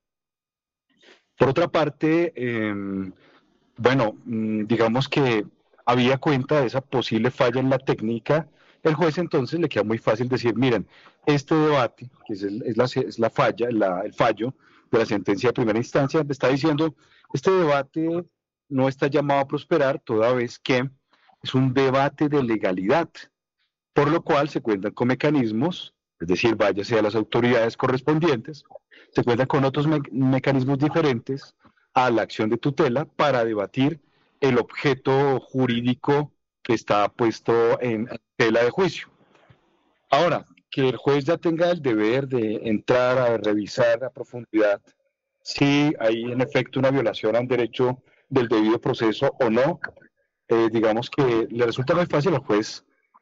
Por otra parte, eh, bueno, mm, digamos que había cuenta de esa posible falla en la técnica, el juez entonces le queda muy fácil decir, miren, este debate, que es, el- es la, es la falla, la- el fallo de la sentencia de primera instancia, me está diciendo, este debate no está llamado a prosperar toda vez que es un debate de legalidad, por lo cual se cuentan con mecanismos, es decir, váyase a las autoridades correspondientes, se cuentan con otros me- mecanismos diferentes a la acción de tutela para debatir el objeto jurídico que está puesto en tela de juicio. Ahora, que el juez ya tenga el deber de entrar a revisar a profundidad si hay en efecto una violación a un derecho del debido proceso o no, eh, digamos que le resulta muy fácil al juez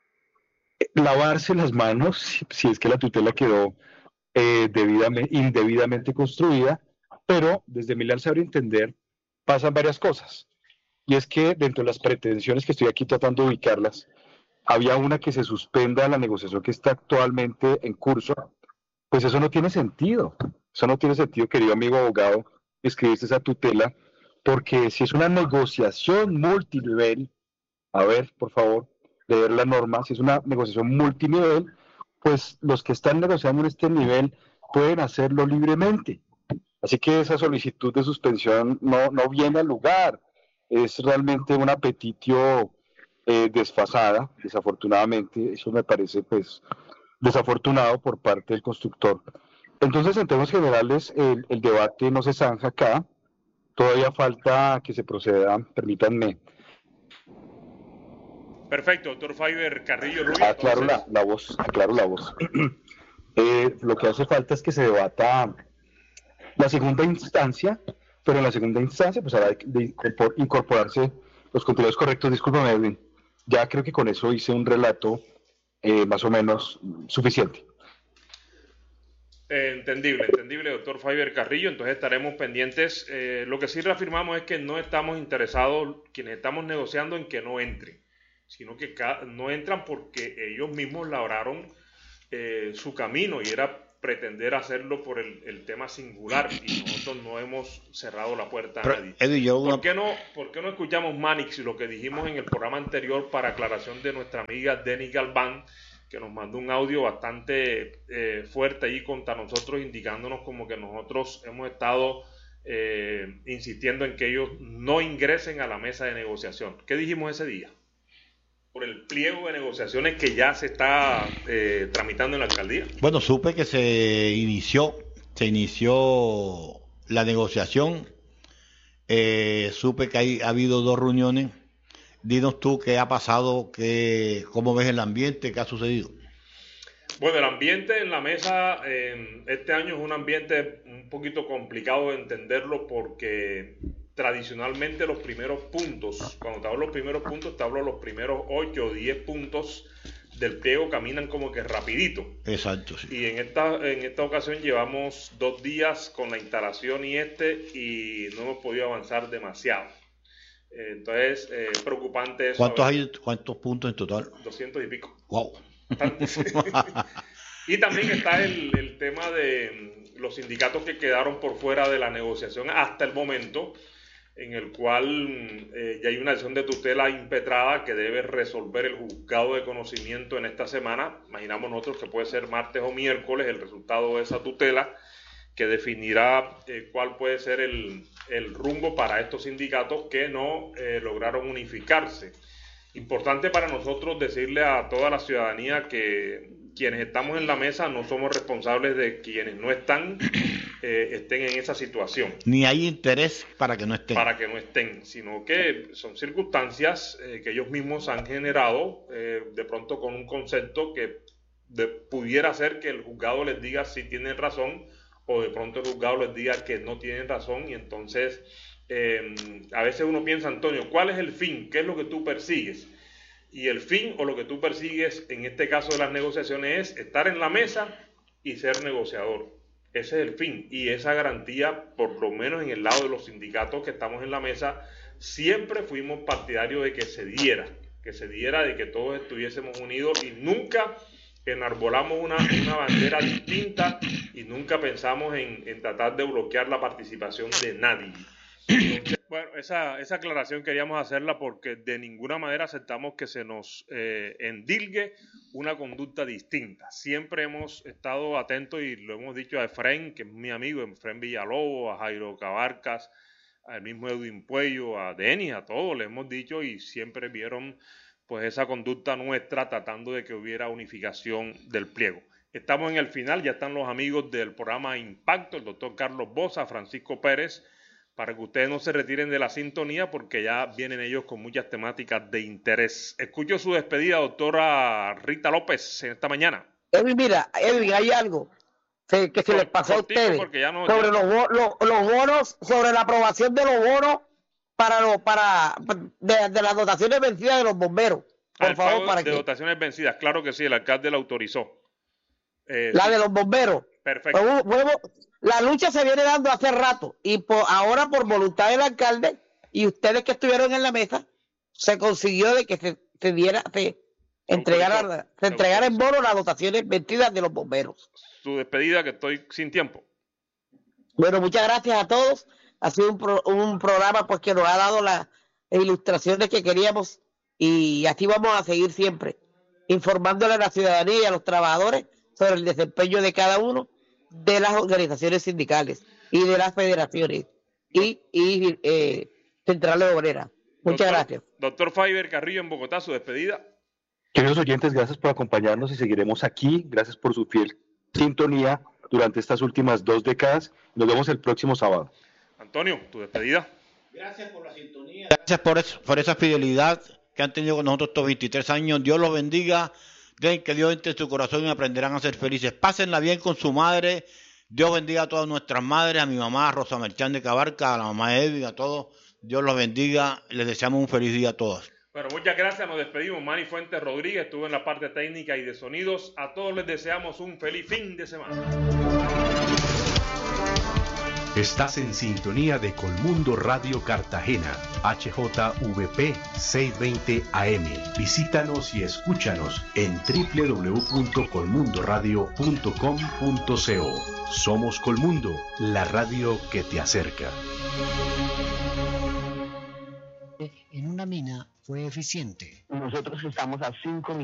lavarse las manos si, si es que la tutela quedó eh, debidamente, indebidamente construida, pero desde mi al saber entender pasan varias cosas. Y es que dentro de las pretensiones que estoy aquí tratando de ubicarlas, había una que se suspenda la negociación que está actualmente en curso, pues eso no tiene sentido. Eso no tiene sentido, querido amigo abogado, escribiste esa tutela, porque si es una negociación multinivel, a ver, por favor, leer la norma, si es una negociación multinivel, pues los que están negociando en este nivel pueden hacerlo libremente. Así que esa solicitud de suspensión no, no viene al lugar. Es realmente una petitio eh, desfasada, desafortunadamente. Eso me parece, pues, desafortunado por parte del constructor. Entonces, en términos generales, el, el debate no se zanja acá. Todavía falta que se proceda, permítanme. Perfecto, doctor Fiber Carrillo Rubio. Aclaro entonces... la, la voz, aclaro la voz. eh, lo que hace falta es que se debata la segunda instancia, pero en la segunda instancia pues habrá de incorporarse los contenidos correctos. Discúlpame, Edwin, ya creo que con eso hice un relato eh, más o menos suficiente. Eh, entendible, entendible, doctor Fiber Carrillo. Entonces estaremos pendientes. Eh, lo que sí reafirmamos es que no estamos interesados, quienes estamos negociando, en que no entren, sino que no entran porque ellos mismos labraron eh, su camino y era pretender hacerlo por el, el tema singular y nosotros no hemos cerrado la puerta a Pero, nadie. Eddie, yo ¿Por una- qué no, por qué no escuchamos Manix y lo que dijimos en el programa anterior para aclaración de nuestra amiga Denny Galván, que nos mandó un audio bastante eh, fuerte ahí contra nosotros, indicándonos como que nosotros hemos estado eh, insistiendo en que ellos no ingresen a la mesa de negociación? ¿Qué dijimos ese día? Por el pliego de negociaciones que ya se está eh, tramitando en la alcaldía. Bueno, supe que se inició, se inició la negociación. Eh, supe que hay, ha habido dos reuniones. Dinos tú qué ha pasado, qué, cómo ves el ambiente, qué ha sucedido. Bueno, el ambiente en la mesa eh, este año es un ambiente un poquito complicado de entenderlo porque tradicionalmente los primeros puntos, cuando te hablo de los primeros puntos, te hablo de los primeros ocho o diez puntos del pliego, caminan como que rapidito. Exacto, sí. Y en esta, en esta ocasión llevamos dos días con la instalación y este y no hemos podido avanzar demasiado. Eh, entonces, eh, preocupante eso. ¿Cuántos A ver, hay, cuántos puntos en total? doscientos y pico. Wow. Y también está el, el tema de los sindicatos que quedaron por fuera de la negociación hasta el momento, en el cual eh, ya hay una acción de tutela impetrada que debe resolver el juzgado de conocimiento en esta semana. Imaginamos nosotros que puede ser martes o miércoles el resultado de esa tutela, que definirá eh, cuál puede ser el, el rumbo para estos sindicatos que no eh, lograron unificarse. Importante para nosotros decirle a toda la ciudadanía que quienes estamos en la mesa no somos responsables de quienes no están eh, estén en esa situación. Ni hay interés para que no estén. Para que no estén, sino que son circunstancias eh, que ellos mismos han generado, eh, de pronto con un concepto que de, pudiera ser que el juzgado les diga si tienen razón, o de pronto el juzgado les diga que no tienen razón, y entonces eh, a veces uno piensa, Antonio, ¿cuál es el fin? ¿Qué es lo que tú persigues? Y el fin o lo que tú persigues en este caso de las negociaciones es estar en la mesa y ser negociador. Ese es el fin, y esa garantía, por lo menos en el lado de los sindicatos que estamos en la mesa, siempre fuimos partidarios de que se diera, que se diera, de que todos estuviésemos unidos, y nunca enarbolamos una, una bandera distinta y nunca pensamos en, en tratar de bloquear la participación de nadie. Entonces, bueno, esa, esa aclaración queríamos hacerla porque de ninguna manera aceptamos que se nos eh, endilgue una conducta distinta. Siempre hemos estado atentos y lo hemos dicho a Efraín, que es mi amigo, Efraín Villalobos, a Jairo Cabarcas, al mismo Edwin Puello, a Denis, a todos le hemos dicho, y siempre vieron pues esa conducta nuestra tratando de que hubiera unificación del pliego. Estamos en el final, ya están los amigos del programa Impacto, el doctor Carlos Boza, Francisco Pérez, para que ustedes no se retiren de la sintonía porque ya vienen ellos con muchas temáticas de interés. Escucho su despedida, doctora Rita López, en esta mañana. Edwin, mira, Edwin, hay algo que, que se les pasó a ustedes porque ya no, sobre ya... Los, los, los bonos, sobre la aprobación de los bonos para los para de, de las dotaciones vencidas de los bomberos. Por Al favor, pago para de que dotaciones vencidas, claro que sí, el alcalde la autorizó. Eh, la sí. de los bomberos. Perfecto. Pues, huevo, la lucha se viene dando hace rato y por, ahora por voluntad del alcalde y ustedes que estuvieron en la mesa se consiguió de que se, se diera se entregara se entregara en bono las dotaciones vencidas de los bomberos. Su despedida, que estoy sin tiempo. Bueno, muchas gracias a todos. Ha sido un, pro, un programa pues que nos ha dado las ilustraciones que queríamos, y así vamos a seguir siempre informándole a la ciudadanía y a los trabajadores sobre el desempeño de cada uno de las organizaciones sindicales y de las federaciones y, y eh, centrales obreras. Muchas doctor, gracias. Doctor Faiber Carrillo en Bogotá, su despedida. Queridos oyentes, gracias por acompañarnos y seguiremos aquí. Gracias por su fiel sintonía durante estas últimas dos décadas. Nos vemos el próximo sábado. Antonio, tu despedida. Gracias por la sintonía. Gracias por, eso, por esa fidelidad que han tenido con nosotros estos veintitrés años. Dios los bendiga. Dejen que Dios entre en su corazón y aprenderán a ser felices. Pásenla bien con su madre. Dios bendiga a todas nuestras madres, a mi mamá Rosa Merchán de Cabarca, a la mamá de Edwin, a todos. Dios los bendiga. Les deseamos un feliz día a todos. Bueno, muchas gracias. Nos despedimos. Manny Fuentes Rodríguez estuvo en la parte técnica y de sonidos. A todos les deseamos un feliz fin de semana. Estás en sintonía de Colmundo Radio Cartagena, H J V P seiscientos veinte A M. Visítanos y escúchanos en doble u doble u doble u punto colmundoradio punto com punto co. Somos Colmundo, la radio que te acerca. En una mina fue eficiente. Nosotros estamos a cinco minutos